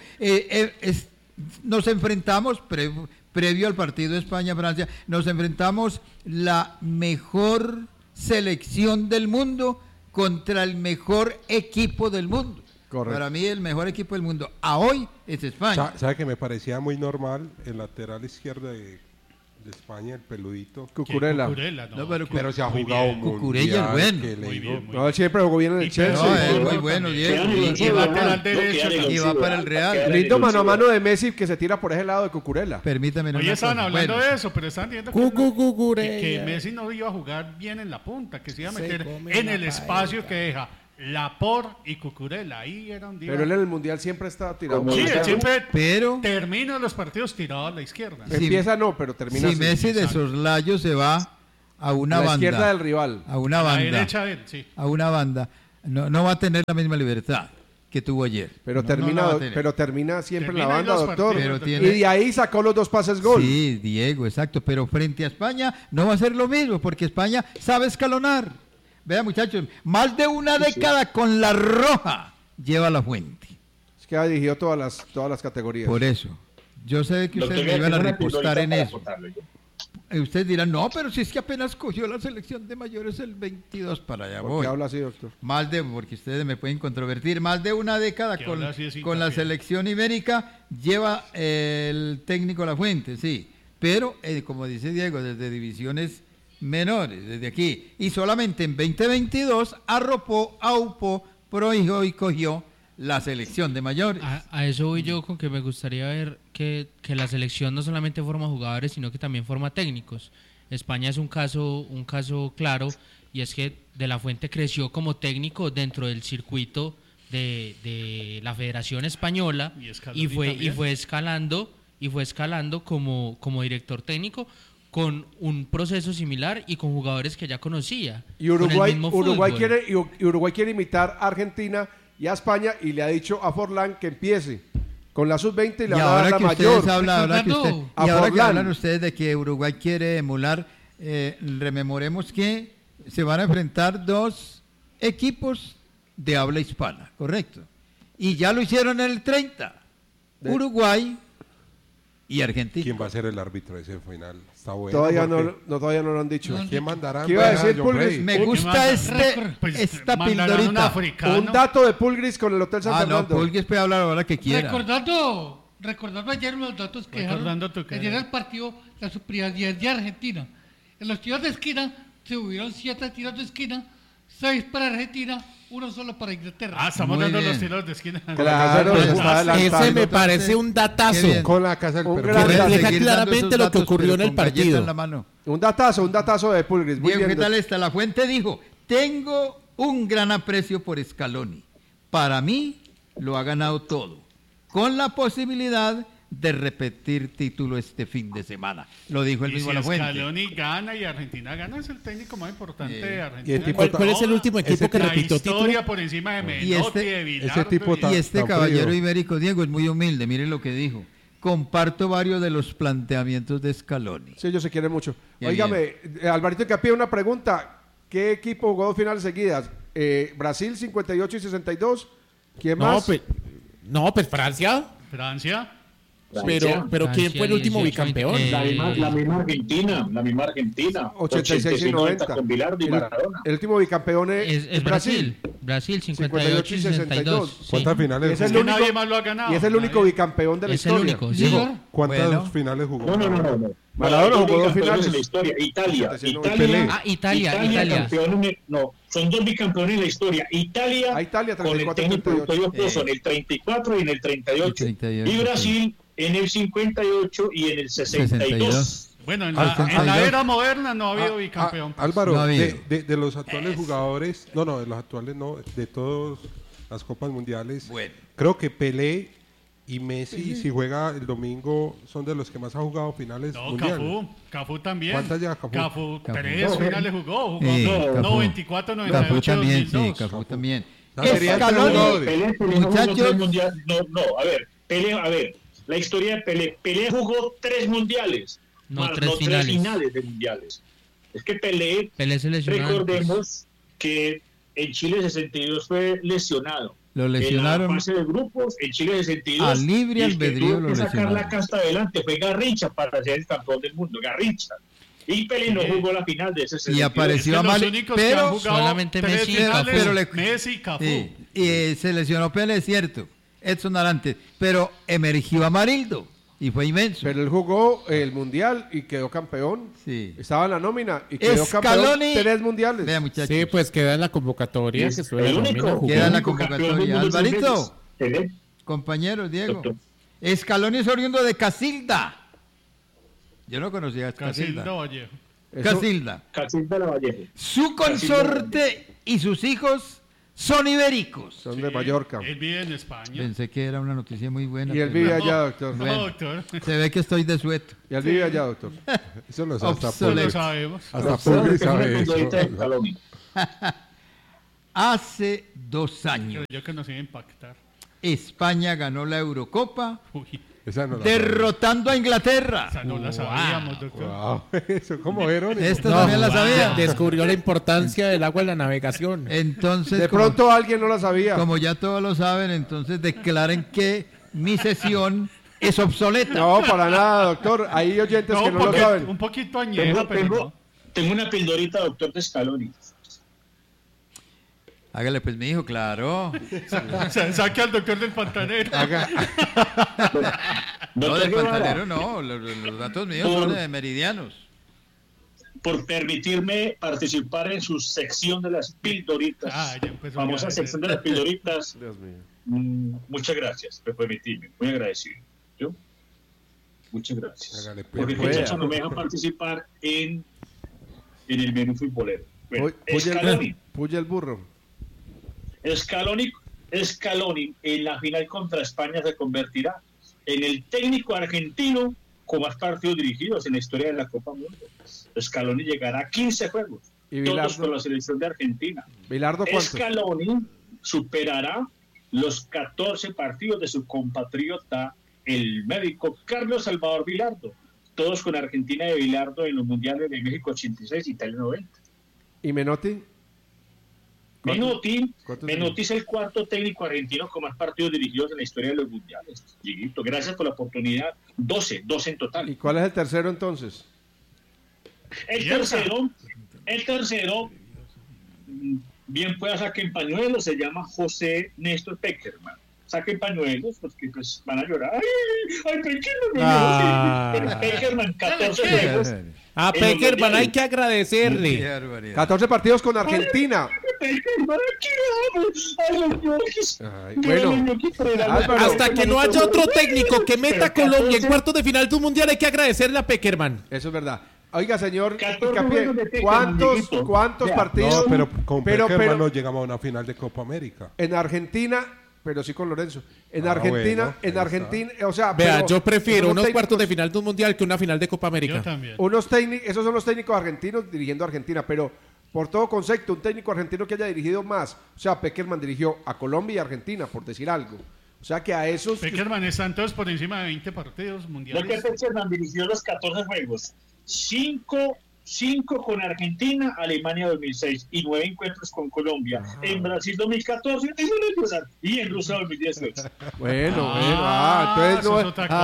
[SPEAKER 3] Nos enfrentamos previo al partido de España-Francia, nos enfrentamos la mejor selección del mundo contra el mejor equipo del mundo.
[SPEAKER 2] Correcto.
[SPEAKER 3] Para mí el mejor equipo del mundo a hoy es España.
[SPEAKER 6] ¿Sabe que me parecía muy normal el lateral izquierdo de España, el peludito?
[SPEAKER 2] Cucurella.
[SPEAKER 4] Cucurella, no.
[SPEAKER 3] No, pero
[SPEAKER 6] Pero se ha
[SPEAKER 4] Muy
[SPEAKER 6] jugado
[SPEAKER 4] bien.
[SPEAKER 3] Cucurella es bueno.
[SPEAKER 6] que le
[SPEAKER 4] Muy
[SPEAKER 6] digo,
[SPEAKER 4] bien, muy
[SPEAKER 2] No, él siempre jugó bien en el
[SPEAKER 4] Y
[SPEAKER 2] Chelsea.
[SPEAKER 3] No,
[SPEAKER 4] Pedro
[SPEAKER 3] es
[SPEAKER 4] Porro
[SPEAKER 3] muy bueno,
[SPEAKER 4] también.
[SPEAKER 3] Diego.
[SPEAKER 4] Y lateral derecho.
[SPEAKER 3] Y va para el Real.
[SPEAKER 2] Lindo mano a mano de Messi que se tira por ese lado de Cucurella.
[SPEAKER 3] Permítame.
[SPEAKER 4] Hoy
[SPEAKER 3] una
[SPEAKER 4] estaban
[SPEAKER 3] cosa.
[SPEAKER 4] hablando
[SPEAKER 3] Bueno,
[SPEAKER 4] de eso, pero están diciendo que
[SPEAKER 5] Cucurella.
[SPEAKER 4] que Messi no iba a jugar bien en la punta, que se iba a
[SPEAKER 5] Se
[SPEAKER 4] meter
[SPEAKER 5] come
[SPEAKER 4] en
[SPEAKER 5] la
[SPEAKER 4] el espacio que deja Laporte y Cucurella. Ahí era un día.
[SPEAKER 2] Pero él en el Mundial siempre estaba tirado.
[SPEAKER 4] Sí, él siempre
[SPEAKER 3] pero
[SPEAKER 4] termina los partidos tirado a la izquierda.
[SPEAKER 2] Empieza no, pero termina
[SPEAKER 3] si
[SPEAKER 2] así.
[SPEAKER 3] Messi de soslayo se va a una
[SPEAKER 2] A la
[SPEAKER 3] banda.
[SPEAKER 2] izquierda del rival.
[SPEAKER 3] A una
[SPEAKER 4] A la
[SPEAKER 3] banda.
[SPEAKER 4] derecha de él, sí.
[SPEAKER 3] A una banda. No va a tener la misma libertad que tuvo ayer.
[SPEAKER 2] Pero
[SPEAKER 3] No,
[SPEAKER 2] termina,
[SPEAKER 3] no la va a tener.
[SPEAKER 2] pero termina siempre
[SPEAKER 4] Termina
[SPEAKER 2] en la
[SPEAKER 4] en
[SPEAKER 2] banda,
[SPEAKER 4] los
[SPEAKER 2] doctor.
[SPEAKER 4] partidos.
[SPEAKER 3] Pero tiene-
[SPEAKER 2] Y de ahí sacó los 2 pases gol.
[SPEAKER 3] Sí, Diego, exacto. Pero frente a España no va a ser lo mismo, porque España sabe escalonar. Vean, muchachos, más de una década con la roja lleva la fuente.
[SPEAKER 2] Es que ha dirigido todas las categorías.
[SPEAKER 3] Por eso. Yo sé que ustedes me iban a repostar en eso. Ustedes dirán, no, pero si es que apenas cogió la selección de mayores el 22 para allá.
[SPEAKER 2] ¿Por
[SPEAKER 3] Voy.
[SPEAKER 2] qué habla así, doctor?
[SPEAKER 3] Porque ustedes me pueden controvertir, más de una década
[SPEAKER 4] Que
[SPEAKER 3] con
[SPEAKER 4] habla así de
[SPEAKER 3] la
[SPEAKER 4] hincapié.
[SPEAKER 3] selección ibérica lleva el técnico La Fuente, sí, pero como dice Diego, desde divisiones menores, desde aquí, y solamente en 2022 aupó, prohijo y cogió la selección de mayores.
[SPEAKER 14] A eso voy yo, con que me gustaría ver que la selección no solamente forma jugadores, sino que también forma técnicos. España es un caso claro, y es que De la Fuente creció como técnico dentro del circuito de la Federación Española y fue escalando como director técnico con un proceso similar y con jugadores que ya conocía.
[SPEAKER 2] Y
[SPEAKER 14] con el
[SPEAKER 2] Uruguay
[SPEAKER 14] mismo fútbol.
[SPEAKER 2] quiere imitar a Argentina y a España, y le ha dicho a Forlán que empiece con la sub-20 y le
[SPEAKER 3] Y
[SPEAKER 2] va a dar
[SPEAKER 3] ahora
[SPEAKER 2] la
[SPEAKER 3] que
[SPEAKER 2] mayor.
[SPEAKER 3] ustedes ahora que
[SPEAKER 2] Forlán.
[SPEAKER 3] hablan ustedes de que Uruguay quiere emular, rememoremos que se van a enfrentar 2 equipos de habla hispana, correcto. Y ya lo hicieron en el 30. Uruguay y Argentina.
[SPEAKER 6] ¿Quién va a ser el árbitro de ese final? Está bueno.
[SPEAKER 2] Todavía
[SPEAKER 6] porque-
[SPEAKER 2] todavía no lo han dicho.
[SPEAKER 6] ¿Quién mandará?
[SPEAKER 2] ¿Qué iba a decir
[SPEAKER 6] John
[SPEAKER 2] Pulgris?
[SPEAKER 6] Bray?
[SPEAKER 3] Me gusta esta pildorita.
[SPEAKER 2] Un dato de Pulgris con el Hotel San
[SPEAKER 3] Ah, no,
[SPEAKER 2] Fernando.
[SPEAKER 3] Pulgris puede hablar ahora que quiera.
[SPEAKER 11] Recordando ayer los datos que
[SPEAKER 4] Recordando
[SPEAKER 11] dejaron
[SPEAKER 4] tu
[SPEAKER 11] ayer el partido, la superioridad de Argentina. En los tiros de esquina se hubieron 7 tiros de esquina, 6 para Argentina, 1 solo para Inglaterra.
[SPEAKER 4] Ah, estamos
[SPEAKER 3] Muy
[SPEAKER 4] dando
[SPEAKER 3] bien.
[SPEAKER 4] los tiros de esquina.
[SPEAKER 2] Claro,
[SPEAKER 3] Pues,
[SPEAKER 2] se está adelantando.
[SPEAKER 5] Ese me parece un datazo.
[SPEAKER 3] Qué bien.
[SPEAKER 6] Con la casa del
[SPEAKER 2] Un
[SPEAKER 6] perro.
[SPEAKER 2] gran
[SPEAKER 5] Que
[SPEAKER 2] dato.
[SPEAKER 5] refleja
[SPEAKER 3] Seguir dando
[SPEAKER 5] claramente
[SPEAKER 3] esos
[SPEAKER 5] lo que
[SPEAKER 3] datos,
[SPEAKER 5] ocurrió
[SPEAKER 3] pero
[SPEAKER 5] en el
[SPEAKER 3] con galleta
[SPEAKER 5] partido.
[SPEAKER 3] en la mano.
[SPEAKER 2] Un datazo de Pulgris. Muy
[SPEAKER 3] Diego,
[SPEAKER 2] bien.
[SPEAKER 3] ¿qué tal está? La Fuente dijo, tengo un gran aprecio por Scaloni. Para mí, lo ha ganado todo. Con la posibilidad de repetir título este fin de semana. Lo dijo el
[SPEAKER 4] Y
[SPEAKER 3] mismo
[SPEAKER 4] si
[SPEAKER 3] La Fuente.
[SPEAKER 4] Scaloni gana y Argentina gana, es el técnico más importante de Argentina.
[SPEAKER 6] Y el tipo
[SPEAKER 5] ¿Cuál es el último equipo que
[SPEAKER 4] la
[SPEAKER 5] repitió
[SPEAKER 4] historia
[SPEAKER 5] título?
[SPEAKER 4] por encima de
[SPEAKER 3] Y
[SPEAKER 4] Menotti,
[SPEAKER 3] este-
[SPEAKER 4] de Bilardo.
[SPEAKER 6] ese tipo
[SPEAKER 3] Y este
[SPEAKER 6] tan
[SPEAKER 3] caballero
[SPEAKER 6] frío.
[SPEAKER 3] ibérico, Diego, es muy humilde. Miren lo que dijo. Comparto varios de los planteamientos de Scaloni.
[SPEAKER 2] Sí, ellos se quieren mucho.
[SPEAKER 3] Qué
[SPEAKER 2] Óigame, Alvarito Capilla, una pregunta. ¿Qué equipo jugó 2 finales seguidas? Brasil 58 y 62. ¿Quién más?
[SPEAKER 5] Pues Francia.
[SPEAKER 4] Francia.
[SPEAKER 5] Pero ¿quién fue el último
[SPEAKER 14] 18,
[SPEAKER 5] bicampeón?
[SPEAKER 13] La misma Argentina.
[SPEAKER 2] 86 y 90.
[SPEAKER 13] Con Bilardo y Maradona.
[SPEAKER 2] El último bicampeón
[SPEAKER 14] Es Brasil. Brasil 58 y 62. sí.
[SPEAKER 6] ¿Cuántas finales
[SPEAKER 2] Es el
[SPEAKER 6] jugó?
[SPEAKER 4] Que nadie más lo ha ganado.
[SPEAKER 2] Y es el único
[SPEAKER 4] Nadie.
[SPEAKER 2] bicampeón de la
[SPEAKER 14] Es el
[SPEAKER 2] historia.
[SPEAKER 14] único.
[SPEAKER 11] Sí,
[SPEAKER 14] sí.
[SPEAKER 11] señor.
[SPEAKER 6] ¿Cuántas
[SPEAKER 3] Bueno.
[SPEAKER 6] finales jugó?
[SPEAKER 13] No.
[SPEAKER 2] Maradona jugó 2
[SPEAKER 13] bicampeones
[SPEAKER 2] finales.
[SPEAKER 13] en la historia. Italia.
[SPEAKER 6] Pelé.
[SPEAKER 14] Ah, Italia.
[SPEAKER 13] Campeón son 2 bicampeones en la historia. Italia,
[SPEAKER 2] A Italia,
[SPEAKER 13] con el
[SPEAKER 2] 34,
[SPEAKER 13] técnico
[SPEAKER 2] 38.
[SPEAKER 13] Cruz en el 34 y en el 38.
[SPEAKER 3] 38,
[SPEAKER 13] Y Brasil en el 58 y en el 62.
[SPEAKER 4] Bueno, en
[SPEAKER 3] Al
[SPEAKER 4] la
[SPEAKER 3] 62.
[SPEAKER 4] era moderna no ha habido bicampeón. pues.
[SPEAKER 6] Álvaro,
[SPEAKER 3] No ha habido.
[SPEAKER 6] de los actuales jugadores, de los actuales no, de todas las Copas Mundiales,
[SPEAKER 3] Bueno.
[SPEAKER 6] creo que Pelé y Messi, si juega el domingo, son de los que más han jugado finales
[SPEAKER 4] No,
[SPEAKER 6] mundiales.
[SPEAKER 4] Cafú también.
[SPEAKER 6] ¿Cuántas lleva Cafú?
[SPEAKER 3] Cafú.
[SPEAKER 4] 3 finales jugó.
[SPEAKER 3] Sí, Cafú.
[SPEAKER 4] 94,
[SPEAKER 3] Cafú
[SPEAKER 4] 98,
[SPEAKER 3] también,
[SPEAKER 4] 2002.
[SPEAKER 3] sí, Cafú también.
[SPEAKER 6] Serían tres
[SPEAKER 3] Scaloni,
[SPEAKER 6] jugadores.
[SPEAKER 13] Pelé jugó
[SPEAKER 3] muchachos,
[SPEAKER 13] 3 mundiales. A ver, la historia de Pelé. Pelé jugó 3 mundiales.
[SPEAKER 14] No,
[SPEAKER 13] más
[SPEAKER 14] 3
[SPEAKER 13] no 3
[SPEAKER 14] finales.
[SPEAKER 13] finales de mundiales. Es que Pelé,
[SPEAKER 14] Pelé se lesionó antes.
[SPEAKER 13] recordemos que en Chile 62 fue lesionado.
[SPEAKER 3] Lo lesionaron.
[SPEAKER 13] En la fase de grupos, en Chile 62.
[SPEAKER 3] A libre
[SPEAKER 13] y el que
[SPEAKER 3] albedrío
[SPEAKER 13] tuvo
[SPEAKER 3] lo
[SPEAKER 13] que sacar
[SPEAKER 3] lesionaron.
[SPEAKER 13] la casta adelante fue Garrincha para ser el campeón del mundo. Garrincha. Y Pelé no jugó la final de ese 62.
[SPEAKER 3] Y apareció
[SPEAKER 4] Es que los
[SPEAKER 3] Amali,
[SPEAKER 4] únicos que han
[SPEAKER 3] pero
[SPEAKER 4] jugado
[SPEAKER 14] solamente
[SPEAKER 4] 3
[SPEAKER 14] Messi y
[SPEAKER 4] finales,
[SPEAKER 3] Cafú. Pero le-
[SPEAKER 4] Messi y Cafú.
[SPEAKER 3] sí, y se lesionó Pelé, es cierto. Edson Arantes, pero emergió Amarildo y fue inmenso.
[SPEAKER 2] Pero él jugó el Mundial y quedó campeón.
[SPEAKER 3] Sí.
[SPEAKER 2] Estaba en la nómina y quedó campeón
[SPEAKER 3] Scaloni,
[SPEAKER 2] 3 mundiales.
[SPEAKER 3] vea muchachos,
[SPEAKER 5] Sí, pues queda en la convocatoria.
[SPEAKER 13] Es
[SPEAKER 5] Que suele
[SPEAKER 13] el
[SPEAKER 5] la
[SPEAKER 13] único.
[SPEAKER 5] nómina.
[SPEAKER 3] queda en la
[SPEAKER 13] único campeón del
[SPEAKER 3] convocatoria.
[SPEAKER 13] mundo 3
[SPEAKER 3] Alvarito,
[SPEAKER 13] veces. Pelé.
[SPEAKER 3] compañeros, Diego.
[SPEAKER 13] Doctor.
[SPEAKER 3] Scaloni es oriundo de Casilda. Yo no conocía a
[SPEAKER 4] Casilda
[SPEAKER 3] Casilda.
[SPEAKER 4] Vallejo.
[SPEAKER 2] Eso-
[SPEAKER 3] Casilda.
[SPEAKER 13] Casilda La Vallejo.
[SPEAKER 3] Su consorte y sus hijos son ibéricos.
[SPEAKER 2] Son de Mallorca.
[SPEAKER 4] Él vive en España.
[SPEAKER 3] Pensé que era una noticia muy buena.
[SPEAKER 2] Y él
[SPEAKER 3] pero
[SPEAKER 2] vive
[SPEAKER 3] no.
[SPEAKER 2] allá, doctor.
[SPEAKER 3] Bueno,
[SPEAKER 4] No, doctor.
[SPEAKER 3] se ve que estoy de sueto.
[SPEAKER 2] Y él vive allá, doctor.
[SPEAKER 6] Eso lo
[SPEAKER 3] Obsoleto.
[SPEAKER 4] sabemos.
[SPEAKER 6] Hasta Pugli sabe eso.
[SPEAKER 3] Hace 2 años,
[SPEAKER 4] Yo que nos iba a impactar.
[SPEAKER 3] España ganó la Eurocopa
[SPEAKER 4] Uy,
[SPEAKER 6] Esa no la
[SPEAKER 3] derrotando a Inglaterra.
[SPEAKER 4] esa no la sabíamos, doctor.
[SPEAKER 6] Wow, eso, ¿cómo vieron?
[SPEAKER 3] Esta también la sabía.
[SPEAKER 5] Descubrió la importancia del agua en la navegación.
[SPEAKER 3] Entonces,
[SPEAKER 2] De pronto alguien no la sabía.
[SPEAKER 3] como ya todos lo saben, entonces declaren que mi sesión es obsoleta.
[SPEAKER 2] No, para nada, doctor. Hay oyentes que no lo saben.
[SPEAKER 4] Un poquito añeja, pero
[SPEAKER 13] Tengo una pildorita, doctor, de Scaloni.
[SPEAKER 3] Hágale pues, mi hijo, claro.
[SPEAKER 4] no. Saque al doctor del pantanero.
[SPEAKER 3] No,
[SPEAKER 13] Doctor
[SPEAKER 3] del
[SPEAKER 13] Guevara,
[SPEAKER 3] pantanero no, los datos míos son de meridianos.
[SPEAKER 13] por permitirme participar en su sección de las pildoritas.
[SPEAKER 4] Ya empezó
[SPEAKER 13] Famosa
[SPEAKER 4] ya,
[SPEAKER 13] sección de las pildoritas.
[SPEAKER 2] Dios mío.
[SPEAKER 13] Muchas gracias por permitirme. Muy agradecido. ¿Yo? Muchas gracias.
[SPEAKER 6] Hágale, pues.
[SPEAKER 13] Porque el muchacho no me deja participar en el menú futbolero. Bueno,
[SPEAKER 2] Puya el burro.
[SPEAKER 13] Scaloni en la final contra España se convertirá en el técnico argentino con más partidos dirigidos en la historia de la Copa Mundo. Scaloni llegará a 15 juegos,
[SPEAKER 2] ¿Y
[SPEAKER 13] todos
[SPEAKER 2] Bilardo?
[SPEAKER 13] con la selección de Argentina.
[SPEAKER 2] ¿Bilardo cuántos?
[SPEAKER 13] Scaloni superará los 14 partidos de su compatriota, el médico Carlos Salvador Bilardo, todos con Argentina de Bilardo en los mundiales de México 86 y Italia 90.
[SPEAKER 2] ¿Y Menotti?
[SPEAKER 13] Menotti
[SPEAKER 2] años?
[SPEAKER 13] es el cuarto técnico argentino con más partidos dirigidos en la historia de los mundiales. Dieguito, gracias por la oportunidad. 12 en total.
[SPEAKER 2] ¿Y cuál es el tercero entonces?
[SPEAKER 13] El tercero, bien pueda saquen pañuelos, se llama José Néstor Peckerman. Saquen pañuelos, porque pues van a llorar. ¡Ay, Peckerman! Pero Peckerman, 14 juegos.
[SPEAKER 5] A Peckerman hay que agradecerle.
[SPEAKER 2] 14 partidos con Argentina. Bueno, Álvaro.
[SPEAKER 5] Hasta que no haya otro técnico que meta a Colombia en cuartos de final de un mundial, hay que agradecerle a Peckerman.
[SPEAKER 2] Eso es verdad. Oiga, señor,
[SPEAKER 13] 14
[SPEAKER 2] Hincapié,
[SPEAKER 13] juegos de Peckerman,
[SPEAKER 2] ¿cuántos
[SPEAKER 13] Vea.
[SPEAKER 2] partidos?
[SPEAKER 6] No, pero con Peckerman
[SPEAKER 2] pero-
[SPEAKER 6] no llegamos a una final de Copa América.
[SPEAKER 2] En Argentina, pero sí con Lorenzo. En
[SPEAKER 6] Ah,
[SPEAKER 2] Argentina,
[SPEAKER 6] bueno,
[SPEAKER 2] en
[SPEAKER 6] ahí
[SPEAKER 2] Argentina, o sea,
[SPEAKER 5] Vea,
[SPEAKER 2] pero
[SPEAKER 5] yo prefiero
[SPEAKER 2] esos son
[SPEAKER 5] unos
[SPEAKER 2] los
[SPEAKER 5] cuartos de
[SPEAKER 2] técnicos-
[SPEAKER 5] final de un mundial que una final de Copa América.
[SPEAKER 4] Yo también.
[SPEAKER 2] esos son los técnicos argentinos dirigiendo a Argentina, pero por todo concepto, un técnico argentino que haya dirigido más, o sea, Peckerman dirigió a Colombia y Argentina, por decir algo. O sea, que a esos...
[SPEAKER 4] Peckerman están todos por encima de 20 partidos
[SPEAKER 13] Lo que
[SPEAKER 4] mundiales.
[SPEAKER 13] Peckerman dirigió los 14 juegos. 5 con Argentina, Alemania 2006 y 9 encuentros con Colombia. En Brasil 2014 y en Rusia 2018.
[SPEAKER 2] Bueno,
[SPEAKER 4] eso
[SPEAKER 2] entonces no
[SPEAKER 4] es
[SPEAKER 2] es...
[SPEAKER 4] otra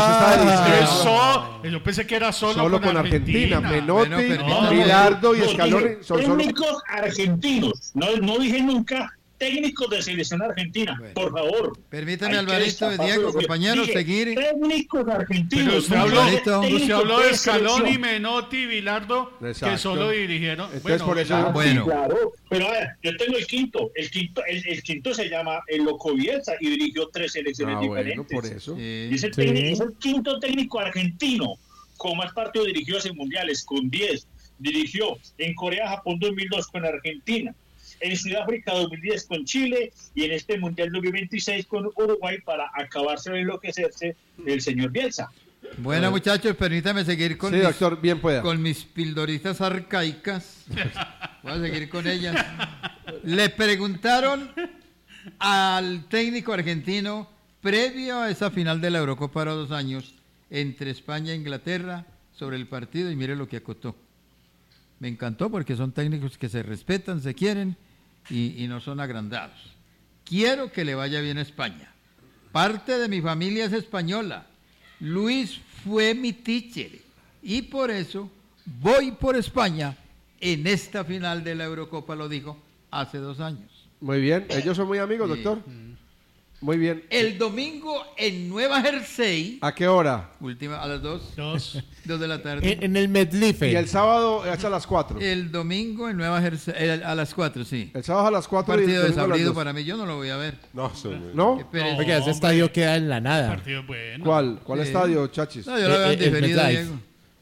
[SPEAKER 2] Ah,
[SPEAKER 4] Yo pensé que era solo
[SPEAKER 2] solo con Argentina. Menotti,
[SPEAKER 3] Bueno,
[SPEAKER 2] Bilardo y
[SPEAKER 13] No,
[SPEAKER 2] Scaloni
[SPEAKER 13] dije
[SPEAKER 2] son solo...
[SPEAKER 13] técnicos argentinos. No dije nunca técnicos de selección argentina.
[SPEAKER 3] Bueno.
[SPEAKER 13] Por favor.
[SPEAKER 3] Permítame,
[SPEAKER 13] Hay que
[SPEAKER 3] Alvarito,
[SPEAKER 13] destapar
[SPEAKER 3] Diego,
[SPEAKER 13] los-
[SPEAKER 3] compañeros,
[SPEAKER 13] Dije,
[SPEAKER 3] seguir.
[SPEAKER 13] técnicos argentinos.
[SPEAKER 4] Pero usted
[SPEAKER 13] no
[SPEAKER 4] habló,
[SPEAKER 13] dije
[SPEAKER 3] Alvarito,
[SPEAKER 13] técnicos
[SPEAKER 4] usted habló de
[SPEAKER 13] selección.
[SPEAKER 4] Scaloni, Menotti, Bilardo, que
[SPEAKER 2] Exacto.
[SPEAKER 4] solo dirigieron.
[SPEAKER 2] Entonces, por eso-
[SPEAKER 4] Bilardo-
[SPEAKER 3] Bueno.
[SPEAKER 13] Claro, pero a ver, yo tengo el quinto. El quinto se llama el Loco Bielsa y dirigió 3 selecciones
[SPEAKER 2] Ah, bueno,
[SPEAKER 13] diferentes.
[SPEAKER 2] por eso.
[SPEAKER 13] Y es el,
[SPEAKER 5] Sí.
[SPEAKER 13] es el quinto técnico argentino con más partidos dirigidos en mundiales, con 10. Dirigió en Corea-Japón 2002 con Argentina, en Sudáfrica 2010 con Chile y en este Mundial 2026 con Uruguay para acabarse de enloquecerse el señor Bielsa.
[SPEAKER 3] Bueno, muchachos, permítame seguir con,
[SPEAKER 2] Sí,
[SPEAKER 3] mis,
[SPEAKER 2] doctor, bien pueda.
[SPEAKER 3] con mis pildoritas arcaicas. Voy a seguir con ellas. Le preguntaron al técnico argentino, previo a esa final de la Eurocopa de 2 años, entre España e Inglaterra, sobre el partido, y mire lo que acotó. Me encantó porque son técnicos que se respetan, se quieren y no son agrandados. Quiero que le vaya bien a España. Parte de mi familia es española. Luis fue mi teacher y por eso voy por España en esta final de la Eurocopa, lo dijo hace 2 años.
[SPEAKER 2] Muy bien, ellos son muy amigos,
[SPEAKER 3] Sí.
[SPEAKER 2] doctor. Muy bien.
[SPEAKER 3] El domingo en Nueva Jersey,
[SPEAKER 2] ¿A qué hora?
[SPEAKER 3] última a las 2
[SPEAKER 4] Dos.
[SPEAKER 3] de la tarde.
[SPEAKER 5] En el Medlife.
[SPEAKER 2] Y el sábado es a las 4.
[SPEAKER 3] El domingo en Nueva Jersey, a las 4, sí.
[SPEAKER 2] El sábado a las 4
[SPEAKER 3] Partido
[SPEAKER 2] y el domingo a las
[SPEAKER 3] desabrido
[SPEAKER 2] 2.
[SPEAKER 3] para mí, yo no lo voy a ver.
[SPEAKER 6] No,
[SPEAKER 2] ¿No?
[SPEAKER 3] Qué pereza.
[SPEAKER 5] Oiga, ese estadio queda en la nada.
[SPEAKER 4] Partido bueno.
[SPEAKER 2] ¿Cuál? ¿Cuál
[SPEAKER 3] Sí.
[SPEAKER 2] estadio, chachis?
[SPEAKER 3] No, yo lo veo en
[SPEAKER 5] el
[SPEAKER 3] diferido,
[SPEAKER 5] MetLife.
[SPEAKER 3] Diego.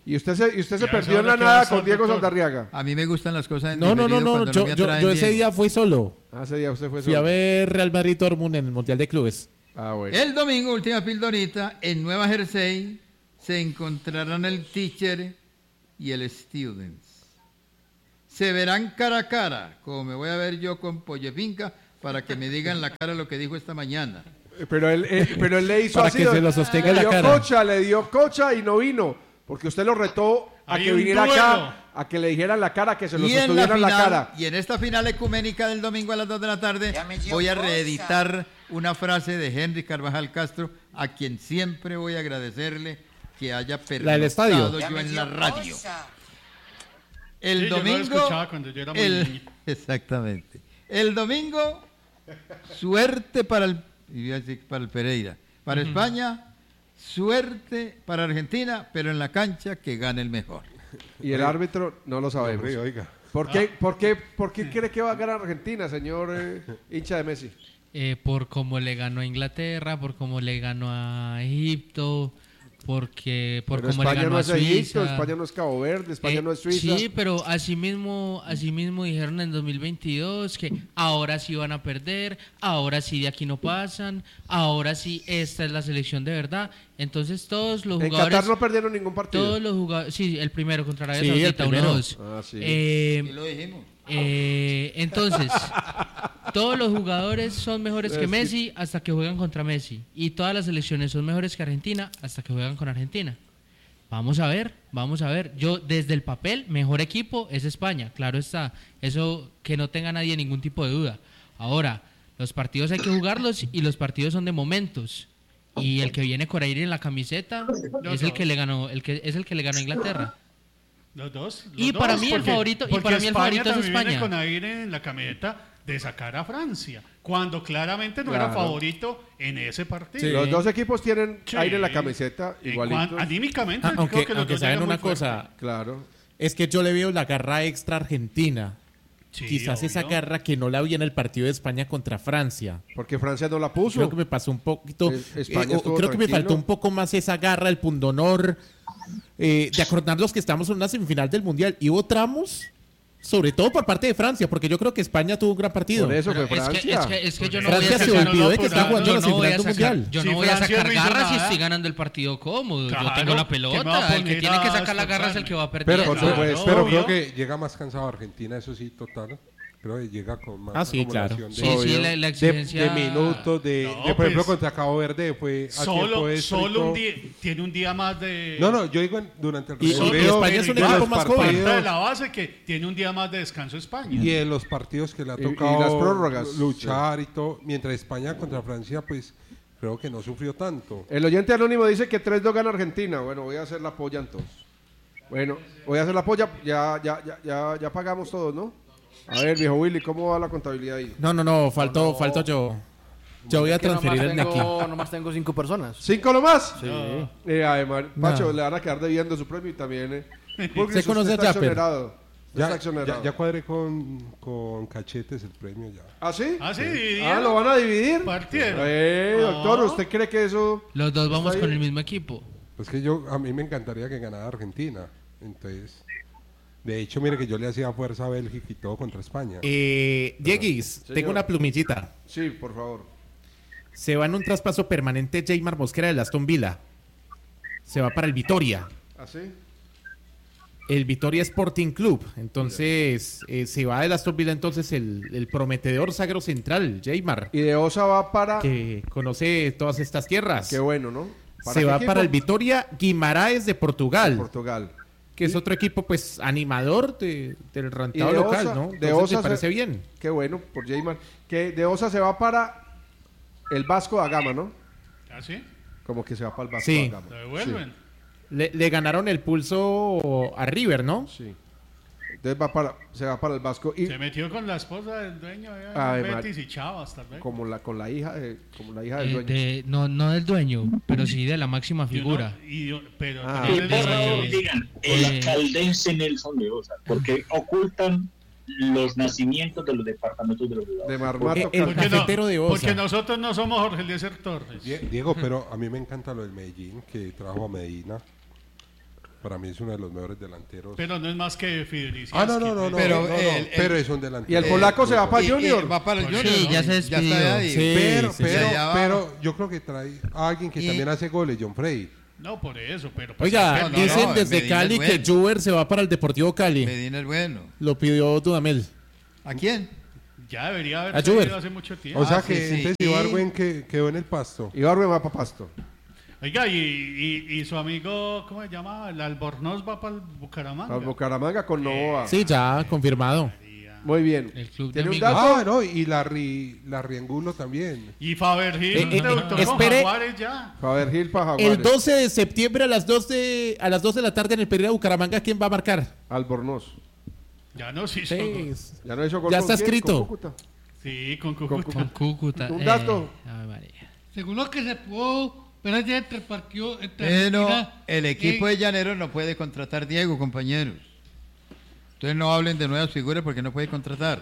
[SPEAKER 2] ¿Y usted se
[SPEAKER 4] Ya
[SPEAKER 2] perdió en la
[SPEAKER 4] sabe que
[SPEAKER 2] nada
[SPEAKER 4] va a ser
[SPEAKER 2] con Diego
[SPEAKER 4] doctor.
[SPEAKER 2] Saldarriaga?
[SPEAKER 3] A mí me gustan las cosas en
[SPEAKER 5] No,
[SPEAKER 3] diferido cuando
[SPEAKER 5] yo,
[SPEAKER 3] me
[SPEAKER 5] yo,
[SPEAKER 3] atraen
[SPEAKER 5] yo ese
[SPEAKER 3] bien.
[SPEAKER 5] día fui solo.
[SPEAKER 2] Ese día usted fue
[SPEAKER 5] Fui a
[SPEAKER 2] solo.
[SPEAKER 5] ver Real Madrid-Dortmund en el Mundial de Clubes.
[SPEAKER 2] Ah, bueno.
[SPEAKER 3] El domingo, última pildorita, en Nueva Jersey se encontrarán el teacher y el students. Se verán cara a cara, como me voy a ver yo con Pollo Finca, para que me digan la cara lo que dijo esta mañana.
[SPEAKER 2] Pero él le hizo
[SPEAKER 5] Para
[SPEAKER 2] así.
[SPEAKER 5] que se lo sostenga en la cara.
[SPEAKER 2] Le dio cocha y no vino. Porque usted lo retó a
[SPEAKER 4] Hay
[SPEAKER 2] que
[SPEAKER 4] un
[SPEAKER 2] viniera
[SPEAKER 4] duelo.
[SPEAKER 2] acá, a que le dijeran la cara, que se lo
[SPEAKER 3] Y en,
[SPEAKER 2] sostuvieran
[SPEAKER 3] la
[SPEAKER 2] la
[SPEAKER 3] final,
[SPEAKER 2] cara.
[SPEAKER 3] y en esta final ecuménica del domingo a las 2 de la tarde voy a reeditar una frase de Henry Carvajal Castro, a quien siempre voy a agradecerle que haya
[SPEAKER 5] La del estadio.
[SPEAKER 3] pernoctado yo en la radio. El
[SPEAKER 4] Sí, yo no lo
[SPEAKER 3] domingo,
[SPEAKER 4] escuchaba cuando yo era muy niño.
[SPEAKER 3] exactamente. El domingo, suerte para el Pereira. Para España, suerte para Argentina, pero en la cancha que gane el mejor.
[SPEAKER 2] Y el árbitro no lo sabemos.
[SPEAKER 6] Oiga.
[SPEAKER 2] ¿Por qué cree que va a ganar Argentina, señor hincha de Messi?
[SPEAKER 14] Por cómo le ganó a Inglaterra, por cómo le ganó a Egipto, por
[SPEAKER 2] Pero
[SPEAKER 14] cómo le
[SPEAKER 2] España
[SPEAKER 14] ganó
[SPEAKER 2] no
[SPEAKER 14] a
[SPEAKER 2] es Egipto,
[SPEAKER 14] Suiza.
[SPEAKER 2] España no es Cabo Verde, España no es Suiza.
[SPEAKER 14] Sí, pero así mismo dijeron en 2022 que ahora sí van a perder, ahora sí de aquí no pasan, ahora sí esta es la selección de verdad. Entonces todos los
[SPEAKER 2] En
[SPEAKER 14] jugadores...
[SPEAKER 2] Qatar no perdieron ningún partido.
[SPEAKER 14] Todos los jugadores... Sí, el primero contra Arabia
[SPEAKER 5] Sí, el
[SPEAKER 14] Saudita,
[SPEAKER 5] primero.
[SPEAKER 14] 1-2.
[SPEAKER 2] Ah, sí.
[SPEAKER 3] Y lo dijimos.
[SPEAKER 14] Entonces, todos los jugadores son mejores que
[SPEAKER 2] Sí.
[SPEAKER 14] Messi hasta que juegan contra Messi. Y todas las selecciones son mejores que Argentina hasta que juegan con Argentina. Vamos a ver. Yo, desde el papel, mejor equipo es España. Claro está. Eso que no tenga nadie ningún tipo de duda. Ahora, los partidos hay que jugarlos y los partidos son de momentos. Y el que viene con aire en la camiseta es el que le ganó, a Inglaterra.
[SPEAKER 4] Los dos.
[SPEAKER 14] Y para mí el favorito- y
[SPEAKER 4] porque
[SPEAKER 14] para mí el favorito es
[SPEAKER 4] también viene
[SPEAKER 14] España.
[SPEAKER 4] con aire en la camiseta de sacar a Francia, cuando claramente no era
[SPEAKER 2] Claro.
[SPEAKER 4] favorito en ese partido.
[SPEAKER 5] Sí.
[SPEAKER 2] Los dos equipos tienen
[SPEAKER 4] Sí.
[SPEAKER 2] aire en la camiseta, igualitos.
[SPEAKER 4] Anímicamente, yo creo
[SPEAKER 5] Aunque,
[SPEAKER 4] que los
[SPEAKER 5] aunque
[SPEAKER 4] dos
[SPEAKER 5] saben
[SPEAKER 4] llegan
[SPEAKER 5] una
[SPEAKER 4] muy fuerte.
[SPEAKER 5] cosa,
[SPEAKER 2] Claro.
[SPEAKER 5] es que yo le veo la garra extra argentina.
[SPEAKER 4] Sí,
[SPEAKER 5] Quizás esa
[SPEAKER 4] obvio.
[SPEAKER 5] garra que no la vi en el partido de España contra Francia.
[SPEAKER 2] Porque Francia no la puso.
[SPEAKER 5] Creo que me pasó un poquito.
[SPEAKER 2] España estuvo
[SPEAKER 5] creo que me
[SPEAKER 2] tranquilo.
[SPEAKER 5] faltó un poco más esa garra, el pundonor, de acordarnos que estamos en una semifinal del Mundial. Y hubo tramos, sobre todo por parte de Francia, porque yo creo que España tuvo un gran partido.
[SPEAKER 2] Por eso fue
[SPEAKER 14] Es que,
[SPEAKER 2] Francia.
[SPEAKER 14] es que yo no
[SPEAKER 5] Francia
[SPEAKER 14] voy a
[SPEAKER 5] se
[SPEAKER 14] sacar,
[SPEAKER 5] olvidó de que
[SPEAKER 4] no,
[SPEAKER 5] está
[SPEAKER 4] no,
[SPEAKER 5] jugando
[SPEAKER 14] yo
[SPEAKER 5] la
[SPEAKER 14] no voy
[SPEAKER 5] semifinal
[SPEAKER 14] a
[SPEAKER 5] del
[SPEAKER 14] sacar,
[SPEAKER 5] Mundial.
[SPEAKER 14] yo
[SPEAKER 4] Si
[SPEAKER 14] no voy a
[SPEAKER 4] Francia
[SPEAKER 14] sacar
[SPEAKER 4] no hizo
[SPEAKER 14] garras si
[SPEAKER 4] nada.
[SPEAKER 14] estoy ganando el partido cómodo.
[SPEAKER 4] Claro,
[SPEAKER 14] yo tengo la
[SPEAKER 4] que me va a
[SPEAKER 14] pelota. El que
[SPEAKER 4] poner
[SPEAKER 14] tiene que
[SPEAKER 4] a
[SPEAKER 14] sacar la garra es el que va
[SPEAKER 6] Pero,
[SPEAKER 14] perdiendo.
[SPEAKER 2] Por supuesto.
[SPEAKER 6] pero
[SPEAKER 4] obvio.
[SPEAKER 6] creo que llega más cansado Argentina, eso sí, total. Creo que llega con más
[SPEAKER 5] Ah, sí, claro.
[SPEAKER 6] acumulación
[SPEAKER 14] Sí, sí,
[SPEAKER 2] Obvio.
[SPEAKER 14] la
[SPEAKER 6] de
[SPEAKER 14] exigencia...
[SPEAKER 6] minutos,
[SPEAKER 4] No,
[SPEAKER 6] por ejemplo,
[SPEAKER 4] pues,
[SPEAKER 6] contra Cabo Verde fue a tiempo extra y
[SPEAKER 4] solo
[SPEAKER 6] todo.
[SPEAKER 4] un día, tiene un día más de...
[SPEAKER 6] No, yo digo durante el
[SPEAKER 5] Y
[SPEAKER 6] recorrido
[SPEAKER 5] España es un
[SPEAKER 6] de
[SPEAKER 5] equipo
[SPEAKER 6] los
[SPEAKER 5] más joven.
[SPEAKER 4] Parte de
[SPEAKER 6] partidos
[SPEAKER 4] la base que tiene un día más de descanso España.
[SPEAKER 6] y en los partidos que le ha
[SPEAKER 2] Y
[SPEAKER 6] tocado
[SPEAKER 2] las prórrogas.
[SPEAKER 6] luchar y todo, mientras España contra Francia, pues creo que no sufrió tanto.
[SPEAKER 2] El oyente anónimo dice que 3-2 gana Argentina. Bueno, voy a hacer la polla entonces. Bueno, voy a hacer la polla. Ya pagamos todos, ¿no? A ver, viejo Willy, ¿cómo va la contabilidad ahí?
[SPEAKER 5] No, faltó yo. Yo voy a transferir el de aquí.
[SPEAKER 15] Nomás tengo 5 personas.
[SPEAKER 2] ¿5 nomás?
[SPEAKER 15] Sí.
[SPEAKER 2] Además, Pacho,
[SPEAKER 5] No.
[SPEAKER 2] le van a quedar debiendo su premio y también... Porque
[SPEAKER 5] ¿Se conoce a
[SPEAKER 2] está
[SPEAKER 5] Japper?
[SPEAKER 2] exonerado. Está
[SPEAKER 6] Ya
[SPEAKER 2] exonerado.
[SPEAKER 6] cuadré con cachetes el premio ya.
[SPEAKER 2] ¿Ah, sí?
[SPEAKER 4] Ah, sí,
[SPEAKER 2] Ah,
[SPEAKER 4] dividieron.
[SPEAKER 2] ¿lo van a dividir?
[SPEAKER 4] Partieron.
[SPEAKER 2] Doctor,
[SPEAKER 4] No.
[SPEAKER 2] ¿usted cree que eso...?
[SPEAKER 14] Los dos vamos
[SPEAKER 2] está
[SPEAKER 14] con
[SPEAKER 2] ahí?
[SPEAKER 14] el mismo equipo.
[SPEAKER 6] Pues que a mí me encantaría que ganara Argentina. Entonces, de hecho, mire que yo le hacía fuerza a Bélgica y todo contra España.
[SPEAKER 5] Dieguis, tengo
[SPEAKER 2] Señor.
[SPEAKER 5] una plumillita.
[SPEAKER 2] Sí, por favor.
[SPEAKER 5] Se va en un traspaso permanente Jaymar Mosquera del Aston Villa. Se va para el Vitoria.
[SPEAKER 2] ¿Ah, sí?
[SPEAKER 5] El Vitoria Sporting Club. Entonces, se va del Aston Villa entonces el prometedor sagro central, Jaymar,
[SPEAKER 2] Y de Osa va para...
[SPEAKER 5] que conoce todas estas tierras.
[SPEAKER 2] Qué bueno, ¿no?
[SPEAKER 5] Se
[SPEAKER 2] qué
[SPEAKER 5] va
[SPEAKER 2] equipo?
[SPEAKER 5] para el Vitoria Guimaraes de Portugal,
[SPEAKER 2] Portugal.
[SPEAKER 5] que es otro equipo pues animador del
[SPEAKER 2] Y
[SPEAKER 5] rentado
[SPEAKER 2] de
[SPEAKER 5] local,
[SPEAKER 2] Osa-
[SPEAKER 5] ¿no?
[SPEAKER 2] de
[SPEAKER 5] Entonces,
[SPEAKER 2] Osa
[SPEAKER 5] me parece
[SPEAKER 2] se-
[SPEAKER 5] bien.
[SPEAKER 2] Qué bueno, por Jaymar. Que de Osa se va para el Vasco da Gama, ¿no?
[SPEAKER 4] ¿Ah, sí?
[SPEAKER 2] Como que se va para el Vasco
[SPEAKER 5] Sí.
[SPEAKER 2] da Gama.
[SPEAKER 4] Lo devuelven.
[SPEAKER 5] Le ganaron el pulso a River, ¿no?
[SPEAKER 2] Sí. Entonces se va para el Vasco y
[SPEAKER 4] Se metió con la esposa del dueño allá
[SPEAKER 2] Ay,
[SPEAKER 4] en
[SPEAKER 2] Mar-
[SPEAKER 4] Betis y chao, hasta luego.
[SPEAKER 2] con la hija del dueño.
[SPEAKER 14] No del dueño, pero sí de la máxima figura.
[SPEAKER 4] Pero
[SPEAKER 2] Ah.
[SPEAKER 13] Que
[SPEAKER 4] también
[SPEAKER 13] por
[SPEAKER 4] el
[SPEAKER 13] favor
[SPEAKER 4] dueño-
[SPEAKER 13] digan el
[SPEAKER 14] Eh.
[SPEAKER 13] caldense Nelson de Osa, porque ocultan los nacimientos de los departamentos de los jugadores.
[SPEAKER 2] De Marmato.
[SPEAKER 5] El
[SPEAKER 4] Porque
[SPEAKER 5] cafetero de Osa.
[SPEAKER 4] Porque nosotros no somos Jorge Eliezer Torres.
[SPEAKER 6] Diego, pero a mí me encanta lo del Medellín, que trajo a Medina. Para mí es uno de los mejores delanteros.
[SPEAKER 4] Pero no es más que Fideliciaski.
[SPEAKER 6] No. Pero es un delantero.
[SPEAKER 2] Y el polaco se va para Junior.
[SPEAKER 3] Va para el Junior.
[SPEAKER 14] Sí,
[SPEAKER 3] ¿no?
[SPEAKER 14] ya se despidió.
[SPEAKER 3] está ahí.
[SPEAKER 6] Pero yo creo que trae a alguien que también hace goles, John Frey.
[SPEAKER 4] No, por eso, pero...
[SPEAKER 5] Oiga, dicen desde
[SPEAKER 3] Medina
[SPEAKER 5] Cali
[SPEAKER 3] es bueno.
[SPEAKER 5] que Juber se va para el Deportivo Cali.
[SPEAKER 3] Medina es bueno.
[SPEAKER 5] Lo pidió Dudamel.
[SPEAKER 3] ¿A quién?
[SPEAKER 4] Ya debería haber
[SPEAKER 5] A Juber.
[SPEAKER 4] salido hace mucho tiempo.
[SPEAKER 6] O sea
[SPEAKER 3] sí,
[SPEAKER 6] que
[SPEAKER 3] sí.
[SPEAKER 6] entonces Ibargüen quedó en el Pasto.
[SPEAKER 2] Ibargüen va para Pasto.
[SPEAKER 4] Oiga, y su amigo, ¿cómo se llama? El Albornoz va para el Bucaramanga.
[SPEAKER 2] Al Bucaramanga con Novoa.
[SPEAKER 5] Sí, ya confirmado.
[SPEAKER 2] Muy bien.
[SPEAKER 14] El club de
[SPEAKER 2] ¿Tiene un
[SPEAKER 14] amigos.
[SPEAKER 2] dato?
[SPEAKER 6] No, y Larriangulo también.
[SPEAKER 4] Y Faber Gil debutó con
[SPEAKER 5] espere.
[SPEAKER 4] Jaguares ya.
[SPEAKER 2] Faber Gil para Jaguares.
[SPEAKER 5] El 12 de septiembre a las 2 de la tarde en el Pereira Bucaramanga, ¿quién va a marcar?
[SPEAKER 2] Albornoz.
[SPEAKER 4] Ya no se hizo.
[SPEAKER 5] Sí.
[SPEAKER 2] Ya no hizo gol.
[SPEAKER 5] Ya
[SPEAKER 2] ¿con
[SPEAKER 5] está
[SPEAKER 2] quién?
[SPEAKER 5] escrito.
[SPEAKER 2] ¿Con Cúcuta?
[SPEAKER 4] Sí, con Cúcuta.
[SPEAKER 14] Con Cúcuta.
[SPEAKER 2] Un dato.
[SPEAKER 14] Ave María.
[SPEAKER 11] Según lo que se pudo ver ayer entre el partido entre
[SPEAKER 3] Pero
[SPEAKER 11] Argentina
[SPEAKER 3] el equipo
[SPEAKER 11] y-
[SPEAKER 3] de Llaneros no puede contratar Diego, compañeros. Entonces no hablen de nuevas figuras porque no puede contratar.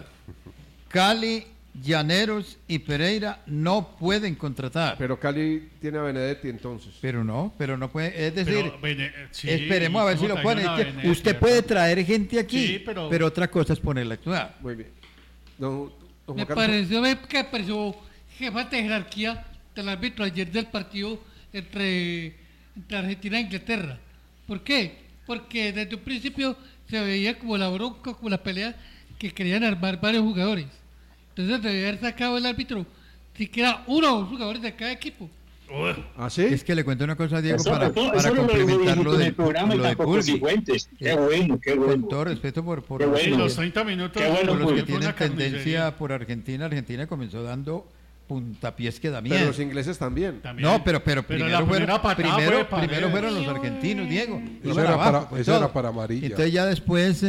[SPEAKER 3] Cali, Llaneros y Pereira no pueden contratar.
[SPEAKER 2] Pero Cali tiene a Benedetti entonces.
[SPEAKER 3] Pero no puede. Es decir,
[SPEAKER 4] Sí,
[SPEAKER 3] esperemos a ver si
[SPEAKER 4] ¿cómo
[SPEAKER 3] lo pone.
[SPEAKER 4] traigan a
[SPEAKER 3] Es que
[SPEAKER 4] Benedetti,
[SPEAKER 3] usted
[SPEAKER 4] verdad?
[SPEAKER 3] puede traer gente aquí,
[SPEAKER 4] Sí,
[SPEAKER 3] pero otra cosa es ponerla a actuar.
[SPEAKER 2] Muy bien. Don
[SPEAKER 11] Me
[SPEAKER 2] Juan Carlos.
[SPEAKER 11] pareció jefa de jerarquía del árbitro ayer del partido entre Argentina e Inglaterra. ¿Por qué? Porque desde un principio se veía como la bronca, como la pelea que querían armar varios jugadores. Entonces debe haber sacado el árbitro siquiera uno o dos jugadores de cada equipo.
[SPEAKER 2] ¿Ah, sí?
[SPEAKER 3] Es que le cuento una cosa a Diego
[SPEAKER 13] Eso
[SPEAKER 3] para
[SPEAKER 13] lo
[SPEAKER 3] complementar lo
[SPEAKER 13] en
[SPEAKER 3] del
[SPEAKER 13] el programa y
[SPEAKER 3] lo de
[SPEAKER 13] tampoco
[SPEAKER 3] Pulgui.
[SPEAKER 13] Cifuentes. Qué bueno, qué bueno.
[SPEAKER 3] Con todo respeto por
[SPEAKER 13] Qué bueno.
[SPEAKER 4] Sí, los 30 minutos.
[SPEAKER 13] Qué bueno,
[SPEAKER 3] por los que
[SPEAKER 13] Pulgui.
[SPEAKER 3] tienen
[SPEAKER 4] Una carnicería.
[SPEAKER 3] tendencia por Argentina. Argentina comenzó dando puntapiés que da
[SPEAKER 2] Pero
[SPEAKER 3] miedo.
[SPEAKER 2] los ingleses también.
[SPEAKER 4] También.
[SPEAKER 3] No, pero
[SPEAKER 4] la
[SPEAKER 3] primero fueron,
[SPEAKER 4] primera patada fue
[SPEAKER 3] primero
[SPEAKER 4] Paredes.
[SPEAKER 3] fueron los argentinos, Diego.
[SPEAKER 6] Eso
[SPEAKER 3] Iban
[SPEAKER 6] era
[SPEAKER 3] abajo,
[SPEAKER 6] para-
[SPEAKER 3] con
[SPEAKER 6] eso
[SPEAKER 3] todo.
[SPEAKER 6] era para amarilla.
[SPEAKER 3] Entonces ya después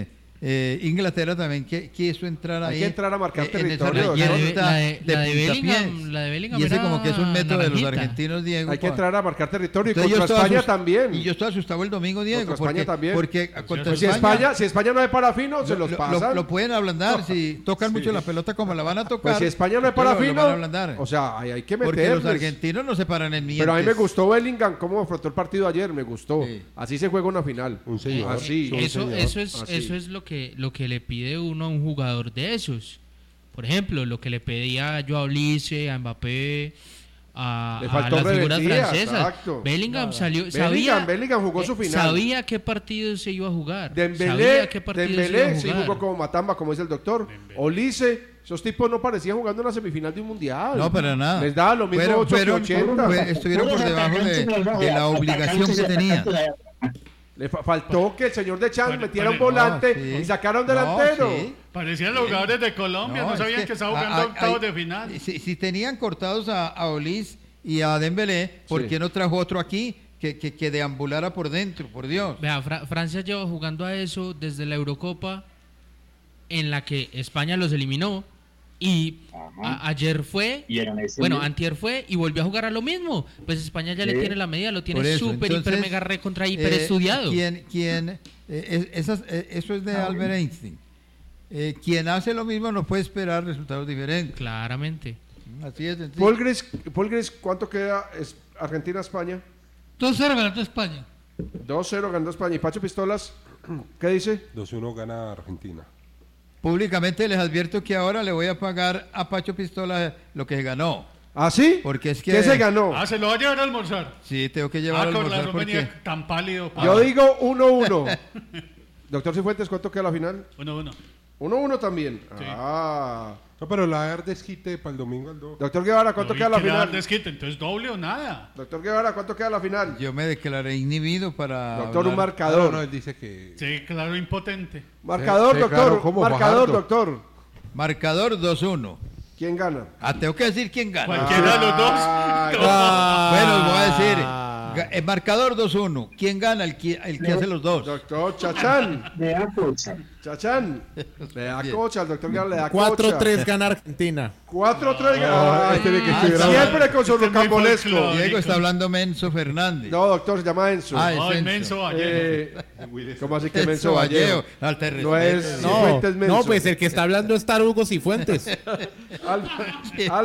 [SPEAKER 3] Inglaterra también quiso entrar
[SPEAKER 2] Hay
[SPEAKER 3] ahí.
[SPEAKER 2] que entrar a marcar
[SPEAKER 3] en esa
[SPEAKER 2] territorio,
[SPEAKER 3] reyerta
[SPEAKER 14] La de
[SPEAKER 3] puntapiés.
[SPEAKER 14] Bellingham, la de Bellingham
[SPEAKER 3] Y ese
[SPEAKER 14] era
[SPEAKER 3] como que es un método de los
[SPEAKER 14] naranjita.
[SPEAKER 3] argentinos, Diego.
[SPEAKER 2] Hay que
[SPEAKER 3] pa-
[SPEAKER 2] entrar a marcar territorio. Y
[SPEAKER 3] Entonces yo
[SPEAKER 2] contra
[SPEAKER 3] estaba
[SPEAKER 2] España
[SPEAKER 3] asust-
[SPEAKER 2] también.
[SPEAKER 3] Y yo estaba asustado el domingo, Diego.
[SPEAKER 2] Contra España también.
[SPEAKER 3] Porque contra
[SPEAKER 2] Pues si España no es para fino, se los pasan.
[SPEAKER 3] lo pueden ablandar. Si tocan mucho la pelota como la van a tocar.
[SPEAKER 2] Pues si España no es
[SPEAKER 3] lo
[SPEAKER 2] para
[SPEAKER 3] van a
[SPEAKER 2] fino,
[SPEAKER 3] ablandar.
[SPEAKER 2] o sea, hay que
[SPEAKER 3] Porque
[SPEAKER 2] meterles.
[SPEAKER 3] los argentinos no se paran en mientes.
[SPEAKER 2] Pero a mí me gustó Bellingham, cómo afrontó el partido ayer, me gustó. Así se juega una final.
[SPEAKER 6] Un señor.
[SPEAKER 2] Así.
[SPEAKER 14] Eso es
[SPEAKER 2] Así.
[SPEAKER 14] eso es lo que le pide uno a un jugador de esos. Por ejemplo, lo que le pedía yo a Ulises, a Mbappé, a
[SPEAKER 2] Le faltó
[SPEAKER 14] las figuras
[SPEAKER 2] rebeldía,
[SPEAKER 14] francesas.
[SPEAKER 2] exacto.
[SPEAKER 14] Bellingham salió,
[SPEAKER 2] Bellingham jugó su final.
[SPEAKER 14] sabía qué partido se iba a jugar.
[SPEAKER 2] Dembélé,
[SPEAKER 14] sabía qué partido se iba a
[SPEAKER 2] Dembélé sí
[SPEAKER 14] jugar.
[SPEAKER 2] jugó como Matamba, como dice el doctor. Olise, esos tipos no parecían jugando en la semifinal de un mundial.
[SPEAKER 3] No, para nada.
[SPEAKER 2] Les daba lo mismo 8 que 80.
[SPEAKER 3] Estuvieron por debajo de la obligación que tenían.
[SPEAKER 2] Le faltó que el señor de Chan metiera un
[SPEAKER 4] no,
[SPEAKER 2] volante
[SPEAKER 3] sí.
[SPEAKER 2] y sacara un delantero.
[SPEAKER 3] No, sí.
[SPEAKER 4] Parecían los jugadores de Colombia, no
[SPEAKER 3] es
[SPEAKER 4] sabían que estaban jugando octavos de final.
[SPEAKER 3] Si tenían cortados a Olis y a Dembélé, ¿por
[SPEAKER 2] Sí.
[SPEAKER 3] qué no trajo otro aquí que deambulara por dentro? Por Dios.
[SPEAKER 14] Vea, Francia lleva jugando a eso desde la Eurocopa en la que España los eliminó y ayer fue,
[SPEAKER 13] Y eran ese
[SPEAKER 14] bueno,
[SPEAKER 13] mismo.
[SPEAKER 14] antier fue y volvió a jugar a lo mismo. Pues España ya le
[SPEAKER 13] Sí.
[SPEAKER 14] tiene la medida, lo
[SPEAKER 3] Por
[SPEAKER 14] tiene
[SPEAKER 3] eso,
[SPEAKER 14] súper,
[SPEAKER 3] entonces,
[SPEAKER 14] hiper, mega, recontra, hiper estudiado.
[SPEAKER 3] Eso es de Albert Einstein. Quien hace lo mismo no puede esperar resultados diferentes.
[SPEAKER 14] Claramente.
[SPEAKER 3] Así es sencillo.
[SPEAKER 2] Paul Gris, ¿cuánto queda Argentina-España?
[SPEAKER 11] 2-0 ganando España.
[SPEAKER 2] 2-0 ganó España. ¿Y Pacho Pistolas qué dice?
[SPEAKER 6] 2-1 gana Argentina.
[SPEAKER 3] Públicamente les advierto que ahora le voy a pagar a Pacho Pistola lo que ganó.
[SPEAKER 2] ¿Ah, sí?
[SPEAKER 3] Porque es que...
[SPEAKER 2] ¿Qué se ganó?
[SPEAKER 4] Ah, se lo va a llevar a almorzar.
[SPEAKER 3] Sí, tengo que llevar a
[SPEAKER 4] con
[SPEAKER 3] almorzar
[SPEAKER 4] razón
[SPEAKER 3] porque...
[SPEAKER 4] venía tan pálido.
[SPEAKER 2] Yo digo 1-1. Doctor Cifuentes, ¿cuánto queda la final?
[SPEAKER 4] 1-1.
[SPEAKER 2] 1-1 también.
[SPEAKER 4] Sí.
[SPEAKER 2] Ah.
[SPEAKER 6] No, pero la va a dar desquite para el domingo al 2.
[SPEAKER 2] Doctor Guevara, ¿cuánto queda la final?
[SPEAKER 4] Desquite, entonces doble o nada.
[SPEAKER 2] Doctor Guevara, ¿cuánto queda la final?
[SPEAKER 3] Yo me declaré inhibido para...
[SPEAKER 2] Doctor, un
[SPEAKER 3] hablar.
[SPEAKER 2] marcador.
[SPEAKER 6] No, él dice que...
[SPEAKER 4] Sí, claro, impotente.
[SPEAKER 2] Marcador,
[SPEAKER 6] Sí,
[SPEAKER 2] doctor.
[SPEAKER 6] claro, ¿cómo?
[SPEAKER 2] Marcador,
[SPEAKER 6] Fajardo.
[SPEAKER 2] doctor.
[SPEAKER 3] Marcador 2-1.
[SPEAKER 2] ¿Quién gana?
[SPEAKER 3] Tengo que decir quién gana.
[SPEAKER 4] Cualquiera de los dos.
[SPEAKER 3] Bueno, os voy a decir. El marcador 2-1. ¿Quién gana? El que hace los dos.
[SPEAKER 2] Doctor Chachán.
[SPEAKER 13] Le da cocha.
[SPEAKER 2] Chachán. Le da cocha, al doctor Guevara le da cocha.
[SPEAKER 5] 4-3 gana Argentina.
[SPEAKER 2] 4-3 gana. Siempre con su rocambolesco.
[SPEAKER 3] Diego está hablando Menso Fernández.
[SPEAKER 2] No, doctor, se llama Enzo.
[SPEAKER 3] Es
[SPEAKER 4] Menso Vallejo.
[SPEAKER 2] ¿Cómo así que Menso Vallejo? No es Cifuentes Menso.
[SPEAKER 5] No, pues el que está hablando es Tarugo Cifuentes.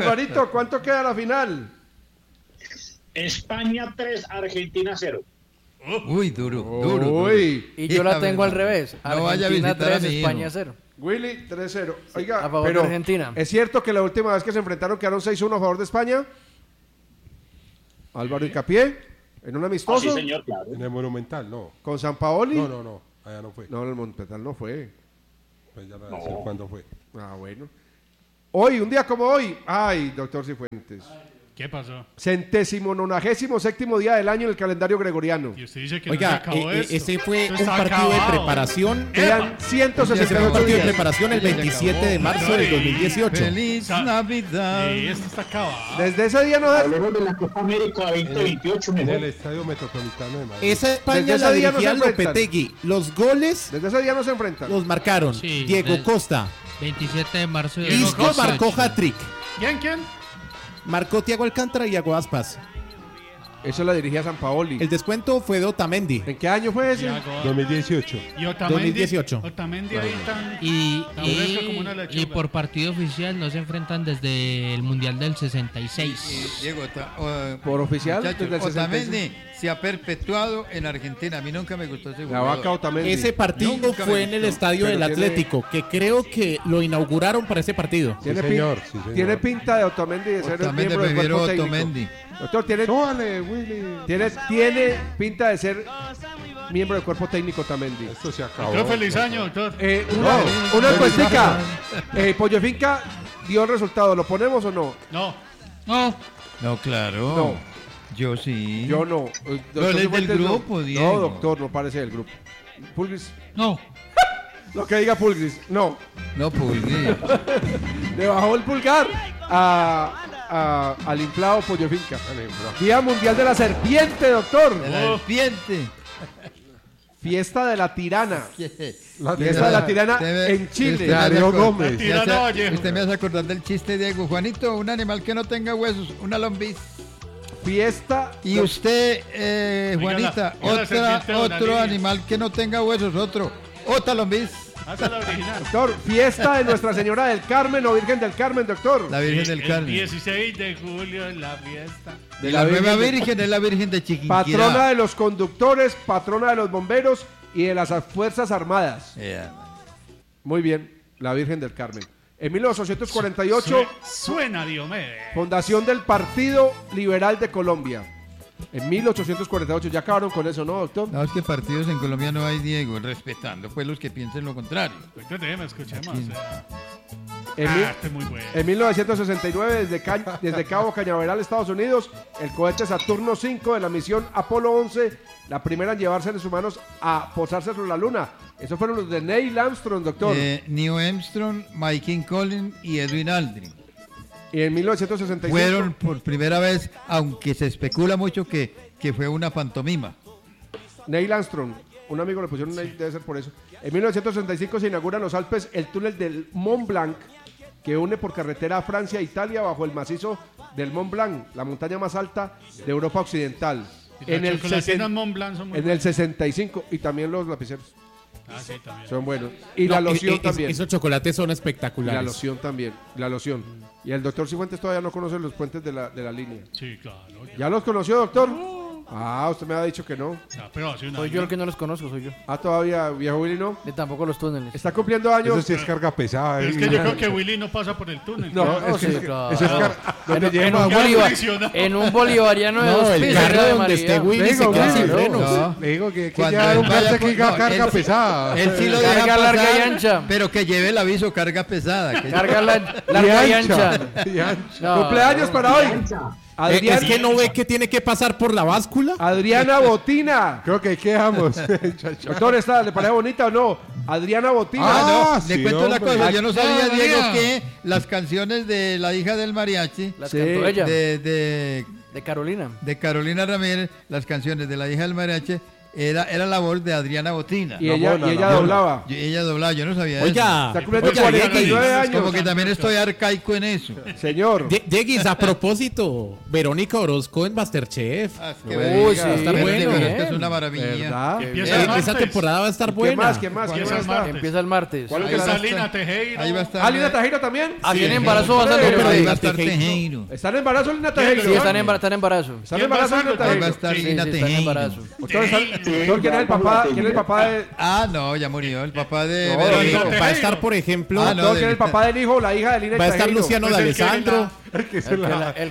[SPEAKER 2] Alvarito, ¿cuánto queda la final?
[SPEAKER 13] España 3, Argentina 0.
[SPEAKER 3] Uy, duro.
[SPEAKER 2] Uy.
[SPEAKER 15] Y yo la tengo al revés.
[SPEAKER 3] No vaya a
[SPEAKER 15] Argentina
[SPEAKER 3] visitar a
[SPEAKER 15] 3,
[SPEAKER 3] mi hijo.
[SPEAKER 15] España 0.
[SPEAKER 2] Willy, 3-0. Oiga,
[SPEAKER 15] A favor
[SPEAKER 2] pero
[SPEAKER 15] de Argentina.
[SPEAKER 2] ¿es cierto que la última vez que se enfrentaron quedaron 6-1 a favor de España? Álvaro Hincapié, en un amistoso.
[SPEAKER 13] Sí, señor, claro.
[SPEAKER 6] En el Monumental, no.
[SPEAKER 2] ¿Con San Paoli?
[SPEAKER 6] No, allá no fue.
[SPEAKER 2] No, en el Monumental no fue.
[SPEAKER 6] Pues ya no sé cuándo fue.
[SPEAKER 2] Ah, bueno. Hoy, un día como hoy. Ay, doctor Cifuentes.
[SPEAKER 4] ¿Qué pasó?
[SPEAKER 2] 197º día del año en el calendario gregoriano.
[SPEAKER 4] Y usted dice que
[SPEAKER 5] Oiga,
[SPEAKER 4] no se acabó esto.
[SPEAKER 5] ese fue
[SPEAKER 4] Esto
[SPEAKER 5] un
[SPEAKER 4] está
[SPEAKER 5] partido de
[SPEAKER 4] acabado.
[SPEAKER 5] preparación.
[SPEAKER 2] Quedan
[SPEAKER 5] Ese fue un
[SPEAKER 2] 168
[SPEAKER 5] partido de
[SPEAKER 2] días.
[SPEAKER 5] preparación el 27 de marzo del 2018.
[SPEAKER 3] Feliz Navidad.
[SPEAKER 4] Sí, esto está acabado.
[SPEAKER 2] Desde ese día no
[SPEAKER 13] Hablemos de la Copa América 2028
[SPEAKER 6] En el
[SPEAKER 13] mejor.
[SPEAKER 6] Estadio Metropolitano de Madrid.
[SPEAKER 5] Esa España
[SPEAKER 2] Desde
[SPEAKER 5] la
[SPEAKER 2] ese día no
[SPEAKER 5] dirigía
[SPEAKER 2] se enfrentan.
[SPEAKER 5] Lopetegui. Los goles
[SPEAKER 2] Desde ese día no se enfrentan.
[SPEAKER 5] los marcaron
[SPEAKER 14] Sí,
[SPEAKER 5] Diego Costa.
[SPEAKER 14] 27 de marzo de
[SPEAKER 5] Isco
[SPEAKER 14] 2018.
[SPEAKER 5] marcó hat-trick.
[SPEAKER 4] ¿Quién?
[SPEAKER 5] Marcó Thiago Alcántara y Iago Aspas.
[SPEAKER 2] Eso la dirigía San Paoli.
[SPEAKER 5] El descuento fue de Otamendi.
[SPEAKER 2] ¿En qué año fue ese?
[SPEAKER 4] Thiago.
[SPEAKER 6] 2018.
[SPEAKER 4] Y Otamendi.
[SPEAKER 5] 2018.
[SPEAKER 4] Otamendi ahí tan...
[SPEAKER 14] Y,
[SPEAKER 4] tan fresco como una
[SPEAKER 14] y
[SPEAKER 4] lechuga.
[SPEAKER 14] por partido oficial no se enfrentan desde el Mundial del 66.
[SPEAKER 3] Diego,
[SPEAKER 2] Por oficial,
[SPEAKER 3] muchachos,
[SPEAKER 2] desde el 66.
[SPEAKER 3] Otamendi se ha perpetuado en Argentina. A mí nunca me gustó ese
[SPEAKER 2] La
[SPEAKER 3] jugador.
[SPEAKER 2] vaca Otamendi.
[SPEAKER 5] Ese partido
[SPEAKER 3] Nunca me
[SPEAKER 5] fue en el
[SPEAKER 3] gustó.
[SPEAKER 5] estadio
[SPEAKER 2] Pero
[SPEAKER 5] del
[SPEAKER 2] tiene-
[SPEAKER 5] Atlético, que creo que lo inauguraron para ese partido.
[SPEAKER 2] Tiene,
[SPEAKER 6] Sí,
[SPEAKER 2] pin-
[SPEAKER 6] señor.
[SPEAKER 2] tiene pinta de Otamendi de ser el
[SPEAKER 3] Otamendi,
[SPEAKER 2] miembro del
[SPEAKER 3] prefiero
[SPEAKER 2] cuerpo técnico.
[SPEAKER 3] Otamendi.
[SPEAKER 2] Doctor,
[SPEAKER 6] ¡Súbale, Willy!
[SPEAKER 2] tiene pinta de ser miembro del cuerpo técnico Otamendi.
[SPEAKER 6] Esto se acabó.
[SPEAKER 4] Doctor, feliz año, doctor.
[SPEAKER 2] Una encuestica. Pollo Finca dio el resultado. ¿Lo ponemos o no?
[SPEAKER 4] No.
[SPEAKER 3] No, claro.
[SPEAKER 2] No.
[SPEAKER 3] Yo sí.
[SPEAKER 2] Yo no.
[SPEAKER 3] Pero él es del
[SPEAKER 2] Cifuentes, no.
[SPEAKER 3] grupo, Diego.
[SPEAKER 2] No, doctor, no parece del grupo. Pulgris.
[SPEAKER 11] No.
[SPEAKER 2] Lo que diga Pulgris. No.
[SPEAKER 3] No, Pulgui.
[SPEAKER 2] Le bajó el pulgar al inflado Pollo Finca. Día Mundial de la Serpiente, doctor.
[SPEAKER 3] De la serpiente.
[SPEAKER 2] Fiesta de la Tirana.
[SPEAKER 6] La
[SPEAKER 2] Fiesta de la Tirana
[SPEAKER 3] Usted
[SPEAKER 2] en Chile.
[SPEAKER 3] usted me
[SPEAKER 6] Darío
[SPEAKER 3] hace
[SPEAKER 6] Gómez.
[SPEAKER 3] acordar-
[SPEAKER 4] Tirana
[SPEAKER 3] me hace-
[SPEAKER 4] Vallejo.
[SPEAKER 3] Usted me hace acordar del chiste, Diego. Juanito, un animal que no tenga huesos, una lombriz.
[SPEAKER 2] Fiesta.
[SPEAKER 3] Y usted,
[SPEAKER 4] Oiga
[SPEAKER 3] Juanita,
[SPEAKER 4] la serpiente de una
[SPEAKER 3] otro
[SPEAKER 4] línea.
[SPEAKER 3] animal que no tenga huesos, otra lombriz.
[SPEAKER 4] Haz la original.
[SPEAKER 2] Doctor, fiesta de Nuestra Señora del Carmen o Virgen del Carmen, doctor.
[SPEAKER 3] La Virgen del
[SPEAKER 4] El
[SPEAKER 3] Carmen.
[SPEAKER 4] 16 de julio en la fiesta.
[SPEAKER 3] De la nueva Virgen es la Virgen de Chiquinquirá.
[SPEAKER 2] Patrona de los conductores, patrona de los bomberos y de las Fuerzas Armadas. Muy bien, la Virgen del Carmen. En 1848,
[SPEAKER 4] Suena Diomedes.
[SPEAKER 2] fundación del Partido Liberal de Colombia. En 1848, ya acabaron con eso, ¿no, doctor?
[SPEAKER 3] No, es que partidos en Colombia no hay, Diego, respetando pues los que piensen lo contrario.
[SPEAKER 4] Doctor, déjeme escuchar más. Este es muy bueno.
[SPEAKER 2] En 1969, desde Cabo Cañaveral, Estados Unidos, el cohete Saturno 5 de la misión Apolo 11, la primera en llevar seres humanos a posarse sobre la Luna. Esos fueron los de Neil Armstrong, doctor.
[SPEAKER 3] Neil Armstrong, Mike Collins y Edwin Aldrin.
[SPEAKER 2] Y en 1965
[SPEAKER 3] fueron por primera vez, aunque se especula mucho que fue una pantomima.
[SPEAKER 2] Neil Armstrong, un amigo le pusieron Neil, debe ser por eso. En 1965 se inaugura en los Alpes el túnel del Mont Blanc, que une por carretera a Francia e Italia bajo el macizo del Mont Blanc, la montaña más alta de Europa Occidental.
[SPEAKER 4] Y las chocolatinas Mont Blanc son muy
[SPEAKER 2] en el 65, y también los lapiceros.
[SPEAKER 4] Ah, sí, también.
[SPEAKER 2] Son buenos. Y la loción también.
[SPEAKER 5] Esos chocolates son
[SPEAKER 2] Y
[SPEAKER 5] espectaculares.
[SPEAKER 2] la loción también. La loción. Y el doctor Cifuentes todavía no conoce los puentes de la línea.
[SPEAKER 4] Sí, claro.
[SPEAKER 2] ¿Ya los conoció, doctor? Ah, usted me ha dicho que no.
[SPEAKER 4] Pero hace
[SPEAKER 15] Soy yo el que no los conozco, soy yo.
[SPEAKER 2] Ah, todavía, viejo Willy, no.
[SPEAKER 15] Ni tampoco los túneles.
[SPEAKER 2] Está cumpliendo años.
[SPEAKER 6] Eso sí es carga pesada.
[SPEAKER 4] Es que yo creo que Willy no pasa por el túnel.
[SPEAKER 2] No,
[SPEAKER 15] No,
[SPEAKER 2] es que
[SPEAKER 15] sí, claro.
[SPEAKER 2] eso es donde
[SPEAKER 15] En
[SPEAKER 2] lleva-
[SPEAKER 15] un en un bolivariano de
[SPEAKER 5] No,
[SPEAKER 15] dos
[SPEAKER 5] el
[SPEAKER 15] pisos,
[SPEAKER 5] carro
[SPEAKER 15] de
[SPEAKER 5] donde
[SPEAKER 15] María.
[SPEAKER 5] esté Willy se
[SPEAKER 2] Venga,
[SPEAKER 5] queda sin
[SPEAKER 2] Willy,
[SPEAKER 5] frenos.
[SPEAKER 3] No.
[SPEAKER 6] Le digo que
[SPEAKER 3] Cuando
[SPEAKER 6] ya
[SPEAKER 3] él
[SPEAKER 6] un
[SPEAKER 3] vaya
[SPEAKER 6] carro que
[SPEAKER 3] por-
[SPEAKER 6] diga
[SPEAKER 3] no,
[SPEAKER 6] carga
[SPEAKER 3] él-
[SPEAKER 6] pesada.
[SPEAKER 3] Él sí lo
[SPEAKER 15] Carga
[SPEAKER 3] deja
[SPEAKER 15] larga
[SPEAKER 3] pasar,
[SPEAKER 15] y ancha.
[SPEAKER 3] pero que lleve el aviso carga pesada. que-
[SPEAKER 15] Carga larga y ancha. No,
[SPEAKER 2] Cumpleaños para hoy.
[SPEAKER 5] Es que no ve que tiene que pasar por la báscula.
[SPEAKER 2] Adriana Botina.
[SPEAKER 6] Creo que ahí quedamos.
[SPEAKER 2] Doctor, ¿le parece bonita o no? Adriana Botina.
[SPEAKER 3] Ah, no,
[SPEAKER 6] sí,
[SPEAKER 3] le cuento una
[SPEAKER 6] hombre.
[SPEAKER 3] cosa. Yo no sabía,
[SPEAKER 11] Ah,
[SPEAKER 3] Diego,
[SPEAKER 11] María.
[SPEAKER 3] que las canciones de la hija del mariachi,
[SPEAKER 15] Las
[SPEAKER 2] Sí,
[SPEAKER 15] cantó ella.
[SPEAKER 3] de
[SPEAKER 15] De Carolina.
[SPEAKER 3] Carolina Ramírez, las canciones de la hija del mariachi, era labor de Adriana Botina.
[SPEAKER 2] Y ella doblaba.
[SPEAKER 3] Ella doblaba, yo no sabía
[SPEAKER 5] Oiga,
[SPEAKER 3] eso.
[SPEAKER 2] Está cumpliendo 49 años.
[SPEAKER 3] Como que también estoy arcaico en eso.
[SPEAKER 2] Señor.
[SPEAKER 5] Dieguis, a propósito, Verónica Orozco en Masterchef.
[SPEAKER 3] Uy,
[SPEAKER 5] va a estar bueno.
[SPEAKER 3] pero es que es una maravilla.
[SPEAKER 2] ¿Verdad?
[SPEAKER 5] Esa temporada va a estar buena.
[SPEAKER 2] ¿Qué más?
[SPEAKER 15] Empieza el martes.
[SPEAKER 2] ¿Cuál es
[SPEAKER 4] Está
[SPEAKER 2] que
[SPEAKER 4] Lina Tejero.
[SPEAKER 3] Ahí va a estar.
[SPEAKER 2] ¿Lina Tejero también?
[SPEAKER 15] Aquí en embarazo va a estar
[SPEAKER 3] Ahí va a estar Tejero.
[SPEAKER 2] ¿Está en embarazo Lina Tejero?
[SPEAKER 15] Sí, está en embarazo.
[SPEAKER 2] ¿Está en embarazo Lina
[SPEAKER 3] Ahí va a
[SPEAKER 2] Tejero?
[SPEAKER 3] estar
[SPEAKER 15] Sí,
[SPEAKER 3] Lina
[SPEAKER 15] sí, está en
[SPEAKER 3] Tejero.
[SPEAKER 15] embarazo.
[SPEAKER 2] ¿Quién es el papá? ¿Quién es el papá de...?
[SPEAKER 3] Ah, no, ya murió. El papá de
[SPEAKER 2] No,
[SPEAKER 3] Verónica.
[SPEAKER 5] Va a estar, por ejemplo,
[SPEAKER 2] ¿Quién es el papá del hijo o la hija de Lina
[SPEAKER 5] va a estar
[SPEAKER 2] Tejero?
[SPEAKER 5] Luciano de Alessandro.
[SPEAKER 6] El que se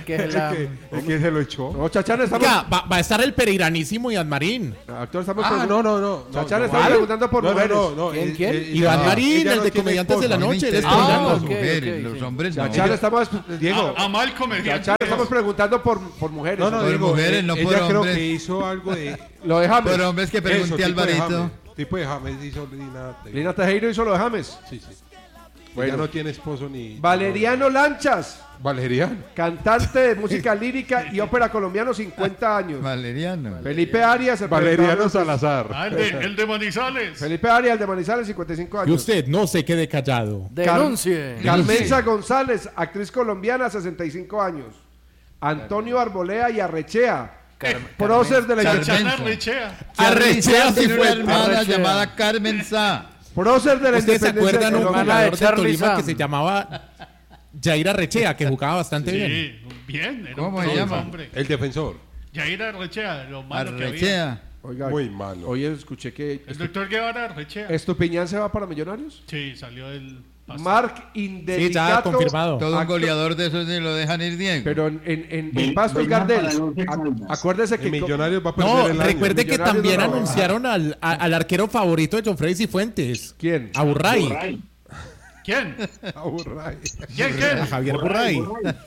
[SPEAKER 6] lo echó.
[SPEAKER 2] No, Chachán, estamos...
[SPEAKER 5] Oiga, va a estar el peregrinísimo Iván Marín.
[SPEAKER 2] Actor, estamos...
[SPEAKER 6] No.
[SPEAKER 2] Chachán, estamos preguntando por mujeres.
[SPEAKER 15] ¿Quién?
[SPEAKER 5] Iván Marín, el de Comediantes de la Noche. de este programa.
[SPEAKER 3] Las mujeres, los hombres no.
[SPEAKER 2] Chachán, estamos... Diego,
[SPEAKER 4] A mal comediante.
[SPEAKER 2] Chachán, estamos preguntando por mujeres.
[SPEAKER 3] Por
[SPEAKER 6] digo,
[SPEAKER 3] mujeres, no por
[SPEAKER 6] ella creo
[SPEAKER 3] hombres.
[SPEAKER 6] que hizo algo de...
[SPEAKER 2] Lo de James.
[SPEAKER 3] Por hombres que pregunté a Alvarito.
[SPEAKER 6] Tipo de James hizo
[SPEAKER 2] Lina Tejero hizo lo de James.
[SPEAKER 6] Sí.
[SPEAKER 2] Bueno.
[SPEAKER 6] Ella no tiene esposo ni...
[SPEAKER 2] Valeriano Lanchas,
[SPEAKER 6] Valeriano.
[SPEAKER 2] cantante de música lírica y ópera colombiano, 50 años.
[SPEAKER 3] Valeriano.
[SPEAKER 2] Felipe Arias, el
[SPEAKER 6] Valeriano
[SPEAKER 2] presentador.
[SPEAKER 6] Salazar.
[SPEAKER 4] El de Manizales.
[SPEAKER 2] Felipe Arias, el de Manizales, 55 años.
[SPEAKER 5] Y usted no se quede callado.
[SPEAKER 15] Denuncie.
[SPEAKER 2] Carmenza González, actriz colombiana, 65 años. Antonio Arbolea y Arrechea, prócer de la
[SPEAKER 4] Chachana Arrechea.
[SPEAKER 5] Arrechea
[SPEAKER 3] tiene una
[SPEAKER 5] Cifuentes.
[SPEAKER 3] hermana llamada Carmen Sá.
[SPEAKER 2] prócer de la
[SPEAKER 5] ¿Ustedes se
[SPEAKER 2] independencia
[SPEAKER 5] acuerdan
[SPEAKER 2] de
[SPEAKER 5] un
[SPEAKER 2] Colombia.
[SPEAKER 5] jugador de
[SPEAKER 15] Charlie
[SPEAKER 5] Tolima
[SPEAKER 15] Sam.
[SPEAKER 5] que se llamaba Jair Arrechea, que jugaba bastante bien?
[SPEAKER 4] Sí, bien. Era
[SPEAKER 3] ¿Cómo
[SPEAKER 4] un
[SPEAKER 3] se llama?
[SPEAKER 4] hombre.
[SPEAKER 6] El defensor.
[SPEAKER 4] Jair Arrechea, lo malo que había.
[SPEAKER 3] Arrechea.
[SPEAKER 2] Oiga,
[SPEAKER 6] Muy malo.
[SPEAKER 2] hoy escuché que
[SPEAKER 4] El doctor Guevara Arrechea.
[SPEAKER 2] Estupiñán se va para Millonarios.
[SPEAKER 4] Sí, salió del...
[SPEAKER 2] Mark
[SPEAKER 5] Sí, ya
[SPEAKER 2] Indelicato,
[SPEAKER 5] confirmado.
[SPEAKER 3] Todo un
[SPEAKER 2] actor-
[SPEAKER 3] goleador de esos ni lo dejan ir Diego.
[SPEAKER 2] pero en Pasto es Gardel. Acuérdese que
[SPEAKER 6] El Millonarios va a perder
[SPEAKER 5] No,
[SPEAKER 6] el año.
[SPEAKER 5] recuerde que
[SPEAKER 2] Millonarios
[SPEAKER 5] también
[SPEAKER 2] no lo va.
[SPEAKER 5] anunciaron al arquero favorito de John Freddy Cifuentes.
[SPEAKER 2] ¿Quién?
[SPEAKER 5] A Burray.
[SPEAKER 4] ¿Quién?
[SPEAKER 6] Aburray.
[SPEAKER 4] ¿Quién?
[SPEAKER 5] A Javier Burray.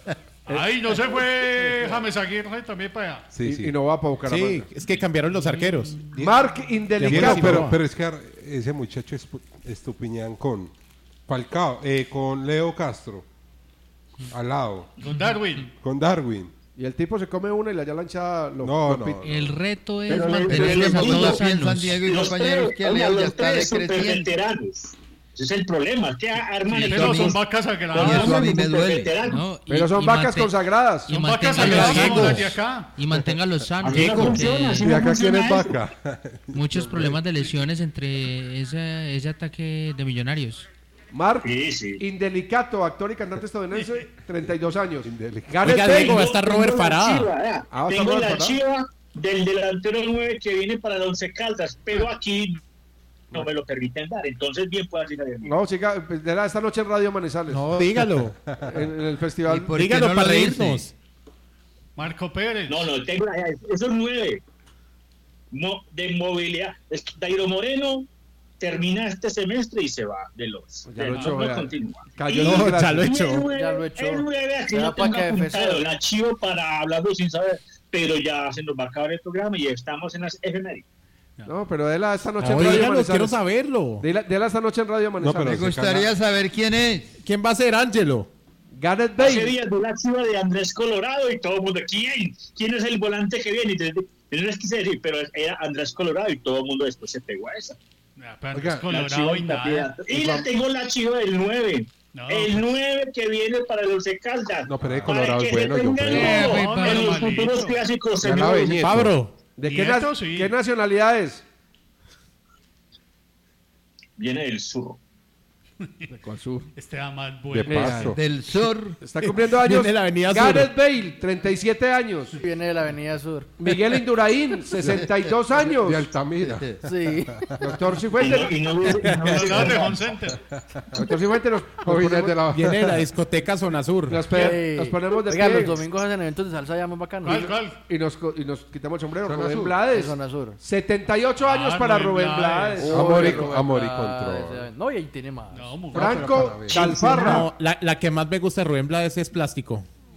[SPEAKER 4] Ay, no se fue James Aguirre también para allá.
[SPEAKER 6] Sí, sí.
[SPEAKER 2] Y no va para Bucaramanga.
[SPEAKER 5] Sí, es que cambiaron los arqueros.
[SPEAKER 2] Mark
[SPEAKER 6] Diego,
[SPEAKER 2] Indelicato.
[SPEAKER 6] pero es que ese muchacho Estupiñán con Falcao, con Leo Castro al lado,
[SPEAKER 4] Con Darwin.
[SPEAKER 6] con Darwin.
[SPEAKER 2] Y el tipo se come una y la ya lancha lo
[SPEAKER 6] No,
[SPEAKER 2] lo
[SPEAKER 6] no.
[SPEAKER 2] pita.
[SPEAKER 14] El reto es
[SPEAKER 12] Pero
[SPEAKER 14] mantenerlos a
[SPEAKER 3] todos
[SPEAKER 14] todos
[SPEAKER 3] piensan,
[SPEAKER 14] sanos.
[SPEAKER 3] Diego y
[SPEAKER 12] Los
[SPEAKER 3] compañeros,
[SPEAKER 12] tres,
[SPEAKER 3] que
[SPEAKER 12] oiga,
[SPEAKER 3] Leo ya
[SPEAKER 12] los
[SPEAKER 3] está
[SPEAKER 12] tres
[SPEAKER 3] decreciendo.
[SPEAKER 12] superveteranos. Ese es el problema, es que arman el
[SPEAKER 4] Pero son
[SPEAKER 12] equipo
[SPEAKER 4] vacas
[SPEAKER 3] Y
[SPEAKER 4] sagradas.
[SPEAKER 3] eso a mí me duele.
[SPEAKER 12] superveteranos.
[SPEAKER 14] No,
[SPEAKER 2] Pero son vacas consagradas.
[SPEAKER 14] Y
[SPEAKER 4] Son vacas
[SPEAKER 14] manténgalos
[SPEAKER 4] sagradas como las de
[SPEAKER 14] sanos.
[SPEAKER 4] acá.
[SPEAKER 14] Y manténgalos sanos.
[SPEAKER 12] Así no
[SPEAKER 14] porque
[SPEAKER 12] funciona, así
[SPEAKER 6] ¿Y
[SPEAKER 12] no
[SPEAKER 6] acá quién
[SPEAKER 12] funciona
[SPEAKER 6] es
[SPEAKER 12] eso.
[SPEAKER 6] vaca?
[SPEAKER 14] muchos problemas de lesiones entre ese ataque de Millonarios.
[SPEAKER 2] Mark
[SPEAKER 12] Sí, sí.
[SPEAKER 2] Indelicato, actor y cantante estadounidense, 32 años.
[SPEAKER 5] Oiga,
[SPEAKER 2] Gareth Bale.
[SPEAKER 5] Diego, va a estar Robert Farah.
[SPEAKER 2] Ah,
[SPEAKER 12] Tengo
[SPEAKER 2] está
[SPEAKER 12] la
[SPEAKER 2] Robert Farah.
[SPEAKER 12] chiva del delantero 9 que viene para el Once Caldas, pero aquí no me lo permiten dar. Entonces, bien puedo decir Javier.
[SPEAKER 2] No, chica, de esta noche en Radio Manizales.
[SPEAKER 5] No, dígalo.
[SPEAKER 2] En el
[SPEAKER 3] ¿Y
[SPEAKER 2] festival.
[SPEAKER 3] por qué
[SPEAKER 5] Dígalo
[SPEAKER 3] no lo
[SPEAKER 5] para
[SPEAKER 3] dice?
[SPEAKER 5] reírnos.
[SPEAKER 4] Marco Pérez.
[SPEAKER 12] No, tengo esos 9 de movilidad. Es que Dairo Moreno termina este semestre y se va de los.
[SPEAKER 2] Ya lo
[SPEAKER 12] no,
[SPEAKER 2] echó,
[SPEAKER 12] no
[SPEAKER 2] ya.
[SPEAKER 12] continúa.
[SPEAKER 2] Cayó
[SPEAKER 12] Y-
[SPEAKER 2] en desgracia.
[SPEAKER 5] ya lo echó.
[SPEAKER 15] Ya lo echó.
[SPEAKER 12] El 9 aquí
[SPEAKER 15] Ya
[SPEAKER 12] lo
[SPEAKER 15] pa'
[SPEAKER 12] tengo
[SPEAKER 15] que
[SPEAKER 12] apuntado,
[SPEAKER 15] FC.
[SPEAKER 12] la chivo para hablarlo sin saber, pero ya se nos va a acabar el programa y estamos en las efemérides.
[SPEAKER 2] No, pero de esta noche
[SPEAKER 5] No,
[SPEAKER 2] en Radio
[SPEAKER 5] dígalo, quiero
[SPEAKER 2] Manizales.
[SPEAKER 5] saberlo.
[SPEAKER 2] De esta noche en Radio Manizales.
[SPEAKER 3] Me gustaría saber quién es.
[SPEAKER 5] ¿Quién va a ser Ángelo?
[SPEAKER 2] Gareth
[SPEAKER 12] Hace
[SPEAKER 2] Bale.
[SPEAKER 12] días de la chiva de Andrés Colorado y todo el mundo, ¿quién? ¿Quién es el volante que viene? Y yo les quise decir, pero era Andrés Colorado y todo el mundo después se pegó a esa.
[SPEAKER 4] Ya, pero
[SPEAKER 2] Oiga,
[SPEAKER 4] es Colorado
[SPEAKER 12] La
[SPEAKER 4] y
[SPEAKER 12] chiva
[SPEAKER 4] nada.
[SPEAKER 12] y la tengo la chiva del 9.
[SPEAKER 4] No,
[SPEAKER 12] El
[SPEAKER 4] pues.
[SPEAKER 12] 9 que viene para el Once Caldas.
[SPEAKER 6] No, pero el
[SPEAKER 12] Para
[SPEAKER 6] Colorado
[SPEAKER 12] que
[SPEAKER 6] es bueno,
[SPEAKER 12] se
[SPEAKER 6] yo
[SPEAKER 12] tengan
[SPEAKER 6] creo.
[SPEAKER 12] en
[SPEAKER 4] No,
[SPEAKER 12] los
[SPEAKER 4] malito.
[SPEAKER 12] futuros clásicos,
[SPEAKER 6] Ya la
[SPEAKER 12] señores.
[SPEAKER 6] veñé.
[SPEAKER 5] Fabro.
[SPEAKER 2] ¿De qué,
[SPEAKER 4] Nieto, sí.
[SPEAKER 2] qué nacionalidad es?
[SPEAKER 12] Viene del sur.
[SPEAKER 2] ¿De cuál sur?
[SPEAKER 4] Este da más
[SPEAKER 6] De
[SPEAKER 4] bueno.
[SPEAKER 6] paso.
[SPEAKER 3] Del sur.
[SPEAKER 2] Está cumpliendo años.
[SPEAKER 5] Viene de la Avenida Sur.
[SPEAKER 2] Gareth Bale, 37 años.
[SPEAKER 15] Viene de la Avenida Sur.
[SPEAKER 2] Miguel Indurain, 62 años.
[SPEAKER 6] De Altamira.
[SPEAKER 15] Sí.
[SPEAKER 2] Doctor Cifuentes.
[SPEAKER 4] Colorado de Home Center.
[SPEAKER 2] Doctor Cifuentes, nos
[SPEAKER 6] Jóvenes de la...
[SPEAKER 5] Viene de la discoteca Zona Sur.
[SPEAKER 2] nos
[SPEAKER 15] Sí.
[SPEAKER 2] ponemos de
[SPEAKER 15] Oiga,
[SPEAKER 2] pie
[SPEAKER 15] los domingos hacen eventos de salsa ya muy bacanos.
[SPEAKER 4] ¿Cuál?
[SPEAKER 2] y nos quitamos el sombrero.
[SPEAKER 6] Zona
[SPEAKER 2] Rubén
[SPEAKER 6] Sur.
[SPEAKER 2] Blades.
[SPEAKER 15] Zona Sur.
[SPEAKER 2] 78 años para
[SPEAKER 4] Rubén
[SPEAKER 2] Rubén
[SPEAKER 4] Blades.
[SPEAKER 2] Blades.
[SPEAKER 6] Amor y-
[SPEAKER 15] Rubén
[SPEAKER 6] amor y
[SPEAKER 15] Blades,
[SPEAKER 6] control.
[SPEAKER 15] No, y ahí tiene más.
[SPEAKER 4] No, muy
[SPEAKER 2] Franco Galfarra.
[SPEAKER 5] No, la que más me gusta de Rubén Blades es Plástico.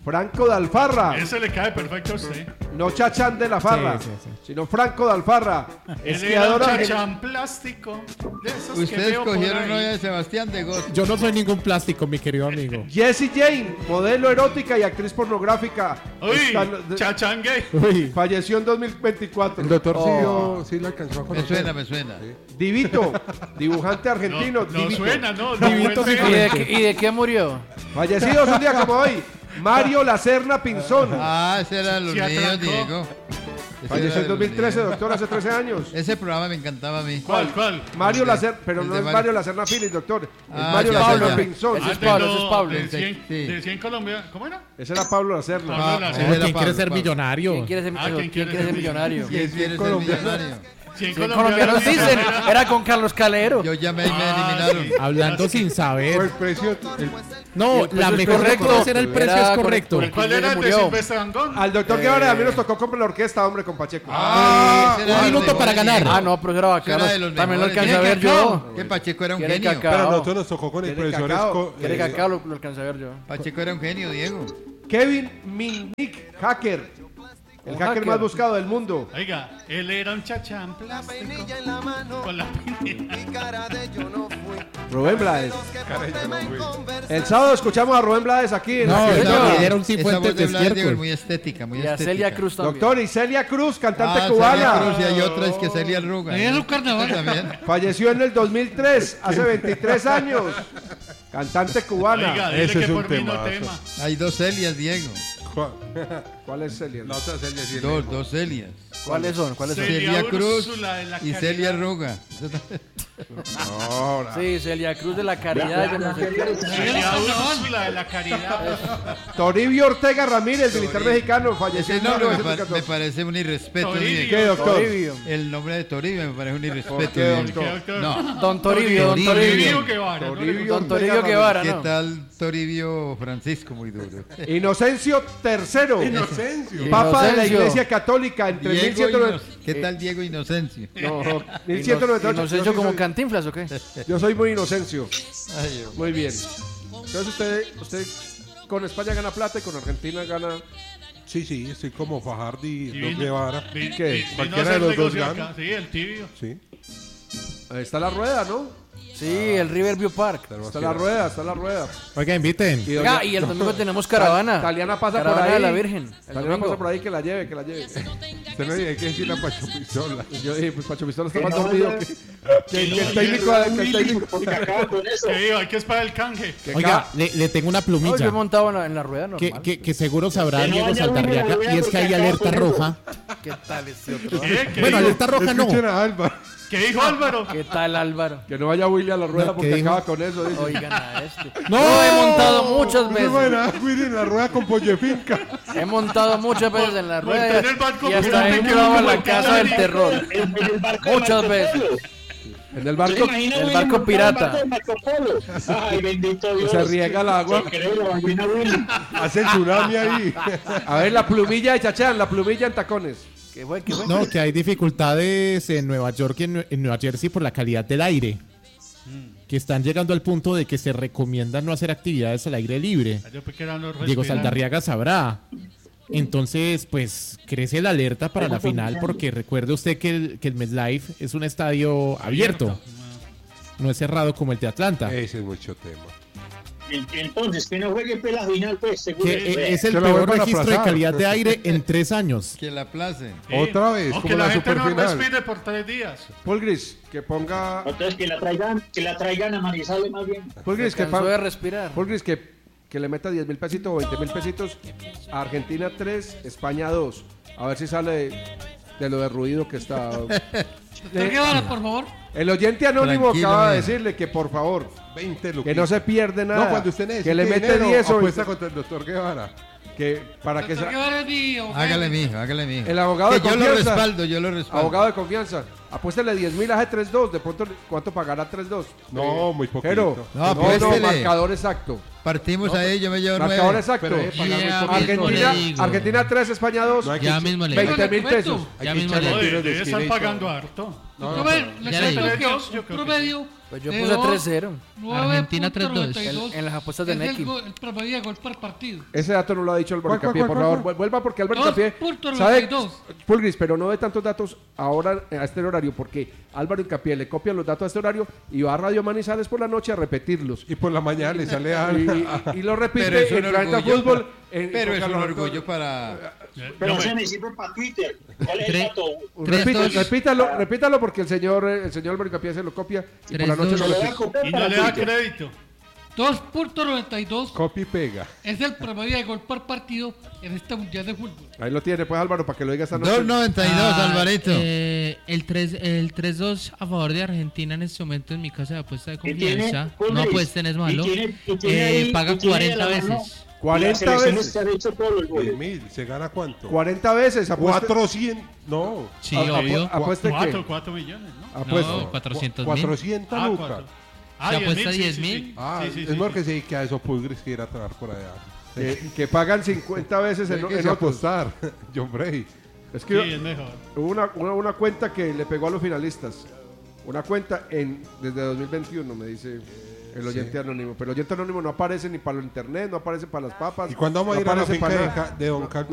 [SPEAKER 2] Franco de Alfarra.
[SPEAKER 4] Ese le cae perfecto a usted.
[SPEAKER 2] No Chachán de la Farra, sino Franco de Alfarra.
[SPEAKER 4] Él
[SPEAKER 2] Esquiador
[SPEAKER 4] era un
[SPEAKER 2] argentino.
[SPEAKER 4] chachán plástico. De esos que
[SPEAKER 3] Ustedes
[SPEAKER 4] veo por
[SPEAKER 3] cogieron
[SPEAKER 4] ahí.
[SPEAKER 3] hoy a Sebastián de Gott.
[SPEAKER 5] Yo no soy ningún plástico, mi querido amigo.
[SPEAKER 2] Jessie Jane, modelo erótica y actriz pornográfica.
[SPEAKER 4] Uy, chachán gay.
[SPEAKER 2] Falleció en 2024.
[SPEAKER 6] El doctor sí lo alcanzó a conocer.
[SPEAKER 3] Me suena.
[SPEAKER 2] Divito, dibujante argentino.
[SPEAKER 4] No
[SPEAKER 2] Divito.
[SPEAKER 4] suena, no.
[SPEAKER 5] Divito sí fue.
[SPEAKER 15] ¿Y de qué murió?
[SPEAKER 2] Fallecidos un día como hoy. Mario Lacerna Pinzón.
[SPEAKER 3] Ah, ese era los
[SPEAKER 4] Se
[SPEAKER 3] míos,
[SPEAKER 4] atrancó.
[SPEAKER 3] Diego. Ese
[SPEAKER 2] Falleció
[SPEAKER 3] era
[SPEAKER 2] en
[SPEAKER 3] de los
[SPEAKER 2] 2013,
[SPEAKER 3] míos.
[SPEAKER 2] doctor, hace 13 años.
[SPEAKER 3] Ese programa me encantaba a mí.
[SPEAKER 4] ¿Cuál?
[SPEAKER 2] Mario
[SPEAKER 3] El de-
[SPEAKER 2] Lacerna, pero
[SPEAKER 3] el
[SPEAKER 2] no
[SPEAKER 3] de
[SPEAKER 2] es Mario Lacerna Phillips, doctor. Es
[SPEAKER 3] Ah,
[SPEAKER 2] Mario
[SPEAKER 3] ya,
[SPEAKER 2] Lacerna
[SPEAKER 3] ya.
[SPEAKER 2] Pinzón.
[SPEAKER 15] Ese es Pablo, ese es Pablo.
[SPEAKER 4] De 100,
[SPEAKER 3] Sí.
[SPEAKER 4] de 100 Colombia. ¿Cómo era?
[SPEAKER 2] Ese era Pablo Lacerna.
[SPEAKER 4] Pablo
[SPEAKER 3] Ah,
[SPEAKER 4] Lacerna.
[SPEAKER 3] ese era
[SPEAKER 5] ¿Quién quiere
[SPEAKER 3] Pablo,
[SPEAKER 5] ser
[SPEAKER 3] Pablo.
[SPEAKER 5] millonario?
[SPEAKER 15] ¿Quién quiere ser,
[SPEAKER 4] ¿quién
[SPEAKER 15] ¿quién quiere ser millonario?
[SPEAKER 3] ¿Quién quiere ser millonario?
[SPEAKER 4] 100
[SPEAKER 15] 100 colombianos dicen, era con Carlos Calero.
[SPEAKER 3] Yo llamé y me eliminaron.
[SPEAKER 4] sí.
[SPEAKER 5] Hablando sin
[SPEAKER 6] O el
[SPEAKER 5] saber.
[SPEAKER 6] precio.
[SPEAKER 5] No,
[SPEAKER 15] el precio
[SPEAKER 5] la
[SPEAKER 15] es
[SPEAKER 5] mejor de
[SPEAKER 15] correcto.
[SPEAKER 5] todas era el precio
[SPEAKER 15] Era
[SPEAKER 5] es correcto.
[SPEAKER 15] correcto.
[SPEAKER 4] ¿Cuál era el de
[SPEAKER 15] murió.
[SPEAKER 4] Silvestre Dangond?
[SPEAKER 2] Al doctor Guevara a mí nos tocó con la orquesta, hombre, con Pacheco.
[SPEAKER 3] Ah, ese era
[SPEAKER 5] un
[SPEAKER 3] de
[SPEAKER 5] minuto
[SPEAKER 3] los
[SPEAKER 5] para
[SPEAKER 3] mejores,
[SPEAKER 5] ganar.
[SPEAKER 3] Diego.
[SPEAKER 15] Ah, no, pero eso era
[SPEAKER 3] Ese era
[SPEAKER 15] bacano.
[SPEAKER 3] de los
[SPEAKER 15] También lo
[SPEAKER 3] mejores.
[SPEAKER 15] alcancé a ver yo.
[SPEAKER 3] Que Pacheco era un
[SPEAKER 15] ¿Quiere
[SPEAKER 3] genio.
[SPEAKER 15] cacao?
[SPEAKER 6] Pero a nosotros nos tocó con el
[SPEAKER 2] ¿Quiere
[SPEAKER 6] profesor
[SPEAKER 2] cacao?
[SPEAKER 15] ¿Quiere cacao? Lo alcancé a ver yo.
[SPEAKER 3] Pacheco era un genio, Diego.
[SPEAKER 2] Kevin Minnick, hacker. El
[SPEAKER 15] Un
[SPEAKER 2] hacker
[SPEAKER 15] hacker.
[SPEAKER 2] más buscado del mundo.
[SPEAKER 4] Oiga, él era un chachán plástico. Con la pinilla.
[SPEAKER 2] Rubén Blades. El sábado escuchamos a Rubén Blades aquí en
[SPEAKER 5] No,
[SPEAKER 2] la
[SPEAKER 5] esa
[SPEAKER 2] Fiesta.
[SPEAKER 5] le dieron
[SPEAKER 3] Esa
[SPEAKER 5] Cifuentes
[SPEAKER 3] voz de Blas, Diego, es
[SPEAKER 5] despiertos.
[SPEAKER 3] muy estética, muy
[SPEAKER 15] Y a
[SPEAKER 3] estética.
[SPEAKER 15] Celia Cruz también.
[SPEAKER 2] Doctor, y Celia Cruz, cantante
[SPEAKER 3] Ah,
[SPEAKER 2] cubana.
[SPEAKER 3] Celia Cruz, y hay otra es que Celia Arruga.
[SPEAKER 11] Ahí es un carnaval.
[SPEAKER 3] También.
[SPEAKER 2] Falleció en el 2003, hace 23 años. Cantante cubana.
[SPEAKER 4] Oiga, dile
[SPEAKER 6] Ese
[SPEAKER 4] que
[SPEAKER 6] es un
[SPEAKER 4] por mí no
[SPEAKER 6] temazo.
[SPEAKER 4] tema.
[SPEAKER 3] Hay dos Celias, Diego.
[SPEAKER 2] ¿Cuál es Celia?
[SPEAKER 6] La otra Celia sí.
[SPEAKER 3] Dos Celias.
[SPEAKER 15] ¿Cuáles son? ¿Cuáles son?
[SPEAKER 4] Celia
[SPEAKER 3] Celia Cruz
[SPEAKER 4] Úrsula de la
[SPEAKER 3] y
[SPEAKER 4] Caridad.
[SPEAKER 3] Celia Arruga.
[SPEAKER 15] Sí, Celia Cruz de la Caridad. yo no sé qué.
[SPEAKER 4] Celia Úrsula de la Caridad.
[SPEAKER 2] Toribio Ortega Ramírez, militar mexicano, falleció
[SPEAKER 3] Ese
[SPEAKER 2] en
[SPEAKER 3] nombre me
[SPEAKER 2] 1914.
[SPEAKER 3] parece un irrespeto.
[SPEAKER 4] Toribio.
[SPEAKER 3] Diego.
[SPEAKER 2] ¿Qué, doctor?
[SPEAKER 15] Toribio.
[SPEAKER 3] El nombre de Toribio me parece un irrespeto.
[SPEAKER 2] ¿Por qué,
[SPEAKER 3] Diego.
[SPEAKER 2] doctor?
[SPEAKER 4] ¿Qué, doctor?
[SPEAKER 3] No.
[SPEAKER 15] Don Toribio, don
[SPEAKER 3] Toribio.
[SPEAKER 15] Toribio.
[SPEAKER 4] Guevara. ¿no?
[SPEAKER 2] Toribio
[SPEAKER 15] Don Toribio
[SPEAKER 2] Ortega
[SPEAKER 15] Guevara,
[SPEAKER 3] ¿Qué
[SPEAKER 15] ¿no?
[SPEAKER 3] tal Toribio Francisco? Muy duro.
[SPEAKER 2] Inocencio III,
[SPEAKER 6] Inocencio.
[SPEAKER 2] Papa de la
[SPEAKER 15] Inocencio.
[SPEAKER 2] Iglesia Católica entre
[SPEAKER 3] Diego
[SPEAKER 2] 1190.
[SPEAKER 3] ¿Qué tal Diego Inocencio?
[SPEAKER 2] No, 1198.
[SPEAKER 15] ¿Inocencio
[SPEAKER 2] Yo sí
[SPEAKER 15] como
[SPEAKER 2] soy-
[SPEAKER 15] Cantinflas o qué?
[SPEAKER 2] Yo soy muy Inocencio.
[SPEAKER 3] Ay, Dios.
[SPEAKER 2] Muy bien. Entonces usted con España gana plata y con Argentina gana.
[SPEAKER 6] Sí, estoy como Fajardo y
[SPEAKER 4] Y
[SPEAKER 6] Don
[SPEAKER 4] vino-
[SPEAKER 6] Guevara.
[SPEAKER 2] ¿Qué?
[SPEAKER 6] Cualquiera de los dos gana.
[SPEAKER 4] acá. Sí, el tibio.
[SPEAKER 6] Sí.
[SPEAKER 2] Ahí está la rueda, ¿no?
[SPEAKER 15] Sí, el Riverview Park.
[SPEAKER 2] Está la rueda, está la rueda.
[SPEAKER 5] Oiga, inviten.
[SPEAKER 15] Oiga, y el domingo tenemos caravana.
[SPEAKER 2] Taliana pasa
[SPEAKER 15] Caravana
[SPEAKER 2] por ahí.
[SPEAKER 15] de la Virgen. El
[SPEAKER 2] Taliana
[SPEAKER 15] domingo.
[SPEAKER 2] pasa por ahí, que la lleve, que la lleve.
[SPEAKER 6] Usted no hay que decirle a Pacho Pistola.
[SPEAKER 2] Yo dije, pues Pacho Pistola está
[SPEAKER 12] Que
[SPEAKER 2] más
[SPEAKER 12] no
[SPEAKER 2] dormido
[SPEAKER 12] vaya-
[SPEAKER 2] que el técnico. Que el técnico.
[SPEAKER 12] Porque acaban con eso.
[SPEAKER 4] Que iba, hay que esperar el canje.
[SPEAKER 5] Oiga, le tengo una
[SPEAKER 15] No, yo he
[SPEAKER 5] plumilla
[SPEAKER 15] montado en la rueda normal.
[SPEAKER 5] que seguro sabrá
[SPEAKER 12] Que no
[SPEAKER 5] Diego
[SPEAKER 12] vaya
[SPEAKER 5] Saldarriaga,
[SPEAKER 12] uno a la
[SPEAKER 5] y es que hay
[SPEAKER 12] rueda
[SPEAKER 5] alerta
[SPEAKER 12] porque acaba
[SPEAKER 5] roja.
[SPEAKER 15] ¿Qué tal este otro?
[SPEAKER 4] ¿Qué
[SPEAKER 5] Bueno,
[SPEAKER 4] dijo?
[SPEAKER 5] alerta roja no.
[SPEAKER 6] Escuchen a Álvaro.
[SPEAKER 4] ¿Qué dijo Álvaro?
[SPEAKER 15] ¿Qué tal Álvaro?
[SPEAKER 2] Que no vaya Willy a la rueda
[SPEAKER 5] No,
[SPEAKER 2] porque
[SPEAKER 5] ¿qué dijo?
[SPEAKER 2] acaba con eso. Dice.
[SPEAKER 15] Oigan a este.
[SPEAKER 5] ¡No!
[SPEAKER 15] Yo he montado muchas
[SPEAKER 6] No se vayan a
[SPEAKER 15] veces.
[SPEAKER 6] Willy en la rueda con Pollefinca.
[SPEAKER 15] He montado muchas veces en la
[SPEAKER 4] Monté
[SPEAKER 15] rueda
[SPEAKER 4] en el barco,
[SPEAKER 15] y hasta
[SPEAKER 4] pero
[SPEAKER 15] he
[SPEAKER 4] no
[SPEAKER 15] llevado a
[SPEAKER 4] tengo
[SPEAKER 15] la casa del terror.
[SPEAKER 12] En el barco de
[SPEAKER 15] Muchas
[SPEAKER 12] Marco
[SPEAKER 15] veces.
[SPEAKER 12] Polo.
[SPEAKER 2] En el barco
[SPEAKER 15] El barco pirata.
[SPEAKER 12] El barco de Marco Polo. Ay, bendito Dios.
[SPEAKER 2] se riega el agua.
[SPEAKER 12] Se cree la ballena Willy.
[SPEAKER 6] Hace el tsunami ahí.
[SPEAKER 2] A ver, la plumilla de Chachán, la plumilla en tacones.
[SPEAKER 15] ¿Qué fue? ¿Qué fue?
[SPEAKER 5] No, que hay dificultades en Nueva York y en Nueva Jersey por la calidad del aire. Que están llegando al punto de que se recomienda no hacer actividades al aire libre.
[SPEAKER 4] Yo pensé que eran los
[SPEAKER 5] Diego
[SPEAKER 4] respirantes.
[SPEAKER 5] Saldarriaga sabrá. Entonces, pues crece la alerta para la final porque recuerde usted que el MetLife es un estadio abierto. No es cerrado como el de Atlanta.
[SPEAKER 6] Ese es mucho tema.
[SPEAKER 12] Entonces, que no juegue pues la final, pues, seguro.
[SPEAKER 5] Que es el
[SPEAKER 6] Se lo
[SPEAKER 5] peor
[SPEAKER 6] vuelvan a
[SPEAKER 5] registro de
[SPEAKER 6] aplazar.
[SPEAKER 5] calidad de aire en 3 años.
[SPEAKER 3] Que la aplacen.
[SPEAKER 4] Sí.
[SPEAKER 6] Otra vez,
[SPEAKER 4] O
[SPEAKER 6] como
[SPEAKER 4] que la
[SPEAKER 6] la
[SPEAKER 4] gente no
[SPEAKER 6] superfinal.
[SPEAKER 4] respire por 3 días.
[SPEAKER 2] Paul Gris, que ponga.
[SPEAKER 12] Entonces, que la traigan a Manizales más bien.
[SPEAKER 2] Paul Gris, que,
[SPEAKER 15] Cansó de respirar.
[SPEAKER 2] Paul Gris, que le meta 10.000 pesitos o 20.000 pesitos a Argentina 3, España 2. A ver si sale de lo derruido que está.
[SPEAKER 11] Doctor Guevara, por favor.
[SPEAKER 2] El oyente anónimo
[SPEAKER 3] Tranquilo,
[SPEAKER 2] acaba de
[SPEAKER 3] mira.
[SPEAKER 2] decirle que por favor,
[SPEAKER 6] 20
[SPEAKER 2] que
[SPEAKER 6] luquitas.
[SPEAKER 2] no se pierde nada.
[SPEAKER 6] No, cuando usted necesite
[SPEAKER 2] que le mete
[SPEAKER 6] dinero,
[SPEAKER 2] 10 o
[SPEAKER 6] apuesta contra el doctor Guevara.
[SPEAKER 2] que para que
[SPEAKER 11] Doctor Guevara es mi abogado.
[SPEAKER 3] Hágale, mijo, hágale, mijo.
[SPEAKER 2] el abogado
[SPEAKER 3] que
[SPEAKER 2] de
[SPEAKER 3] yo lo
[SPEAKER 2] confianza.
[SPEAKER 3] respaldo, yo lo respaldo.
[SPEAKER 2] Abogado de confianza. Apuéstele 10.000 a 3-2. De pronto, ¿cuánto pagará 3-2?
[SPEAKER 6] No, muy poquito.
[SPEAKER 2] Pero,
[SPEAKER 3] No,
[SPEAKER 2] no,
[SPEAKER 3] apuéstele.
[SPEAKER 2] marcador exacto.
[SPEAKER 3] Partimos ahí, yo me llevo
[SPEAKER 2] Marcador
[SPEAKER 3] 9.
[SPEAKER 2] exacto.
[SPEAKER 6] Pero pagar muy
[SPEAKER 14] Ya
[SPEAKER 6] poquito.
[SPEAKER 14] mismo le
[SPEAKER 2] Argentina,
[SPEAKER 14] digo.
[SPEAKER 2] Argentina 3, España 2.
[SPEAKER 6] No hay que
[SPEAKER 14] Ya
[SPEAKER 6] echar-
[SPEAKER 14] mismo le digo.
[SPEAKER 2] 20.000 pesos.
[SPEAKER 14] Ya
[SPEAKER 6] Hay que
[SPEAKER 14] mismo
[SPEAKER 6] echarle
[SPEAKER 14] le
[SPEAKER 4] Oye,
[SPEAKER 6] tiros de
[SPEAKER 4] debe
[SPEAKER 6] esquina
[SPEAKER 4] estar
[SPEAKER 6] y todo.
[SPEAKER 4] pagando harto.
[SPEAKER 11] Doctor, le
[SPEAKER 14] ya le
[SPEAKER 11] cuento
[SPEAKER 14] digo.
[SPEAKER 11] que
[SPEAKER 4] Yo
[SPEAKER 11] un
[SPEAKER 4] creo que
[SPEAKER 11] promedio
[SPEAKER 15] Pues yo
[SPEAKER 11] De
[SPEAKER 15] puse
[SPEAKER 11] dos,
[SPEAKER 15] 3-0.
[SPEAKER 11] 9.92.
[SPEAKER 15] En las apuestas de
[SPEAKER 11] Es
[SPEAKER 15] Neki.
[SPEAKER 11] el promedio de gol por partido.
[SPEAKER 2] Ese dato no lo ha dicho Álvaro
[SPEAKER 6] ¿Cuál, cuál,
[SPEAKER 2] Hincapié, por
[SPEAKER 6] cuál,
[SPEAKER 2] favor. Vuelva porque Álvaro
[SPEAKER 11] 2.92.
[SPEAKER 2] Hincapié sabe, Pulgris, pero no ve tantos datos ahora a este horario porque Álvaro Hincapié le copia los datos a este horario y va a Radio Manizales por la noche a repetirlos.
[SPEAKER 6] Y por la mañana le sale a...
[SPEAKER 2] y lo repite
[SPEAKER 3] Pero es un
[SPEAKER 2] en Planeta
[SPEAKER 3] orgullo
[SPEAKER 2] Fútbol.
[SPEAKER 3] pero es un orgullo para...
[SPEAKER 12] Pero se me sirve para Twitter. ¿Cuál es el dato?
[SPEAKER 2] Repítalo porque el señor Álvaro Hincapié se lo copia y por la noche lo repite.
[SPEAKER 4] Y no le da crédito.
[SPEAKER 11] 2.92
[SPEAKER 6] Copia y pega.
[SPEAKER 11] es el promedio de gol por partido en este Mundial de Fútbol.
[SPEAKER 2] Ahí lo tiene, pues Álvaro, para que lo diga esta noche.
[SPEAKER 3] 2.92, Alvarito.
[SPEAKER 14] El 3-2 a favor de Argentina en este momento en mi casa de apuesta de confianza.
[SPEAKER 12] tiene,
[SPEAKER 14] No apuesten, es malo.
[SPEAKER 12] y tiene ahí-
[SPEAKER 14] Paga
[SPEAKER 12] y tiene
[SPEAKER 14] 40
[SPEAKER 12] a la mano-
[SPEAKER 14] veces.
[SPEAKER 2] 40 veces.
[SPEAKER 12] Se han hecho todos los goles.
[SPEAKER 6] 10.000, ¿se gana cuánto?
[SPEAKER 2] 40 veces. Apueste,
[SPEAKER 6] 400, no.
[SPEAKER 14] Sí, obvio.
[SPEAKER 2] ¿Apueste qué?
[SPEAKER 4] 4 millones, ¿no?
[SPEAKER 2] Apueste.
[SPEAKER 14] No, 400.000.
[SPEAKER 6] 400
[SPEAKER 4] Ah,
[SPEAKER 6] lucas.
[SPEAKER 4] 4.
[SPEAKER 14] ¿Se apuesta
[SPEAKER 4] 10.000,
[SPEAKER 14] 10.000?
[SPEAKER 6] Ah,
[SPEAKER 4] Sí, sí,
[SPEAKER 6] es
[SPEAKER 4] sí,
[SPEAKER 6] mejor
[SPEAKER 4] sí.
[SPEAKER 6] que se dedique a esos pulgris que ir a trabajar por allá.
[SPEAKER 2] Que pagan 50 veces en
[SPEAKER 6] Tiene que
[SPEAKER 2] otros.
[SPEAKER 6] apostar, John Bray.
[SPEAKER 2] Es
[SPEAKER 4] Sí,
[SPEAKER 2] que
[SPEAKER 4] es mejor.
[SPEAKER 2] hubo una cuenta que le pegó a los finalistas. Una cuenta desde 2021, me dice el oyente anónimo. Pero el oyente anónimo no aparece ni para el internet, no aparece para las papas.
[SPEAKER 6] ¿Y cuándo vamos a
[SPEAKER 2] no
[SPEAKER 6] ir a la
[SPEAKER 2] aparece
[SPEAKER 6] finca
[SPEAKER 2] para
[SPEAKER 6] de,
[SPEAKER 2] nada.
[SPEAKER 6] de Don Carlos?